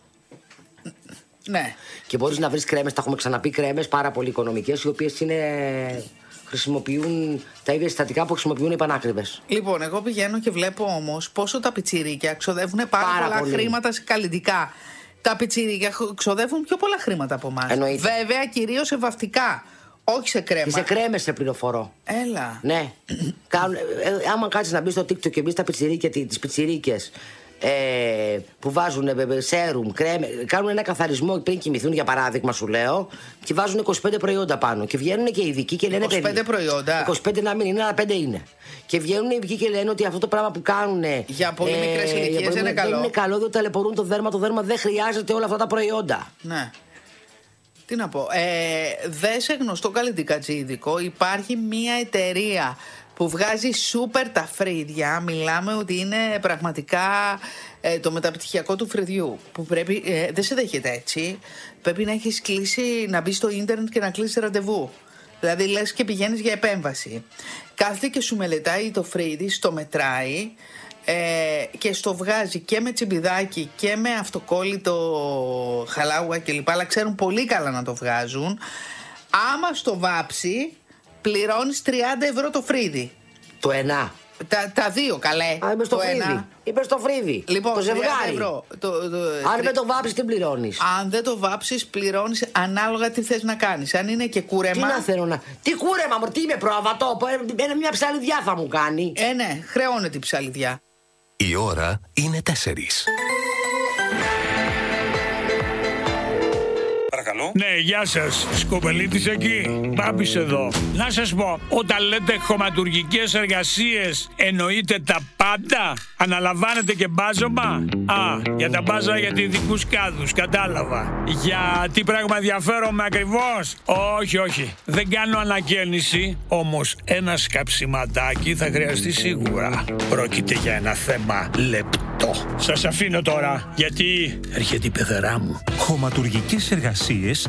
Ναι. Και μπορείς να βρεις κρέμες, τα έχουμε ξαναπεί, κρέμες πάρα πολύ οικονομικές, οι οποίες χρησιμοποιούν τα ίδια συστατικά που χρησιμοποιούν οι πανάκριβες. Λοιπόν, εγώ πηγαίνω και βλέπω όμως πόσο τα πιτσιρίκια ξοδεύουν πάρα πολλά χρήματα σε καλλιτικά. Τα πιτσιρίκια ξοδεύουν πιο πολλά χρήματα από εμάς. Βέβαια, κυρίως σε βαφτικά. Όχι σε κρέμα. Και σε κρέμες σε πληροφορώ. Έλα. Ναι. Άμα κάτσεις να μπεις στο TikTok και μπεις τις πιτσιρίκες που βάζουν σέρουμ, κρέμε, κάνουν ένα καθαρισμό πριν κοιμηθούν, για παράδειγμα, σου λέω, και βάζουν 25 προϊόντα πάνω. Και βγαίνουν και οι ειδικοί και λένε 25 προϊόντα. 25 να μην είναι, αλλά 5 είναι. Και βγαίνουν οι ειδικοί και λένε ότι αυτό το πράγμα που κάνουν για πολύ μικρές ηλικίες δεν είναι καλό. Δεν είναι καλό, διότι ταλαιπωρούν το δέρμα. Το δέρμα δεν χρειάζεται όλα αυτά τα προϊόντα. Ναι. Τι να πω. Δε σε γνωστό καλλιτικατζίδικο υπάρχει μια εταιρεία που βγάζει σούπερ τα φρύδια. Μιλάμε ότι είναι πραγματικά το μεταπτυχιακό του φρυδιού. Που πρέπει, δεν σε δέχεται έτσι. Πρέπει να έχεις κλείσει, να μπεις στο ίντερνετ και να κλείσεις ραντεβού. Δηλαδή λες και πηγαίνεις για επέμβαση. Κάθεται και σου μελετάει το φρύδι, στο μετράει και στο βγάζει και με τσιμπιδάκι και με αυτοκόλλητο χαλάουα κλπ. Αλλά ξέρουν πολύ καλά να το βγάζουν. Άμα στο βάψει, πληρώνεις 30 ευρώ το φρύδι. Το ένα. Τα δύο, καλέ. Είμαι στο φρύδι. Είπε στο φρύδι. Λοιπόν, το ζευγάρι. Αν δεν το βάψεις, τι πληρώνεις? Αν δεν το βάψεις, πληρώνεις ανάλογα τι θες να κάνεις. Αν είναι και κούρεμα. Τι να θέλω να. Τι κούρεμα, μου, τι είμαι προαβατό. Μια ψαλιδιά θα μου κάνει. Ναι, χρεώνεται η ψαλιδιά. Η ώρα είναι 4. Παρακαλώ. Ναι, γεια σας. Σκοπελίτης εκεί. Μπάμπης εδώ. Να σας πω, όταν λέτε χωματουργικές εργασίες, εννοείτε τα πάντα? Αναλαμβάνετε και μπάζωμα? Για τα μπάζα για ειδικούς κάδους, κατάλαβα. Για τι πράγμα ενδιαφέρομαι ακριβώς? Όχι. Δεν κάνω ανακαίνιση, όμως ένα σκαψιματάκι θα χρειαστεί σίγουρα. Πρόκειται για ένα θέμα λεπτό. Σας αφήνω τώρα, γιατί έρχεται η πεθερά μου. Χωματουργικές εργασίες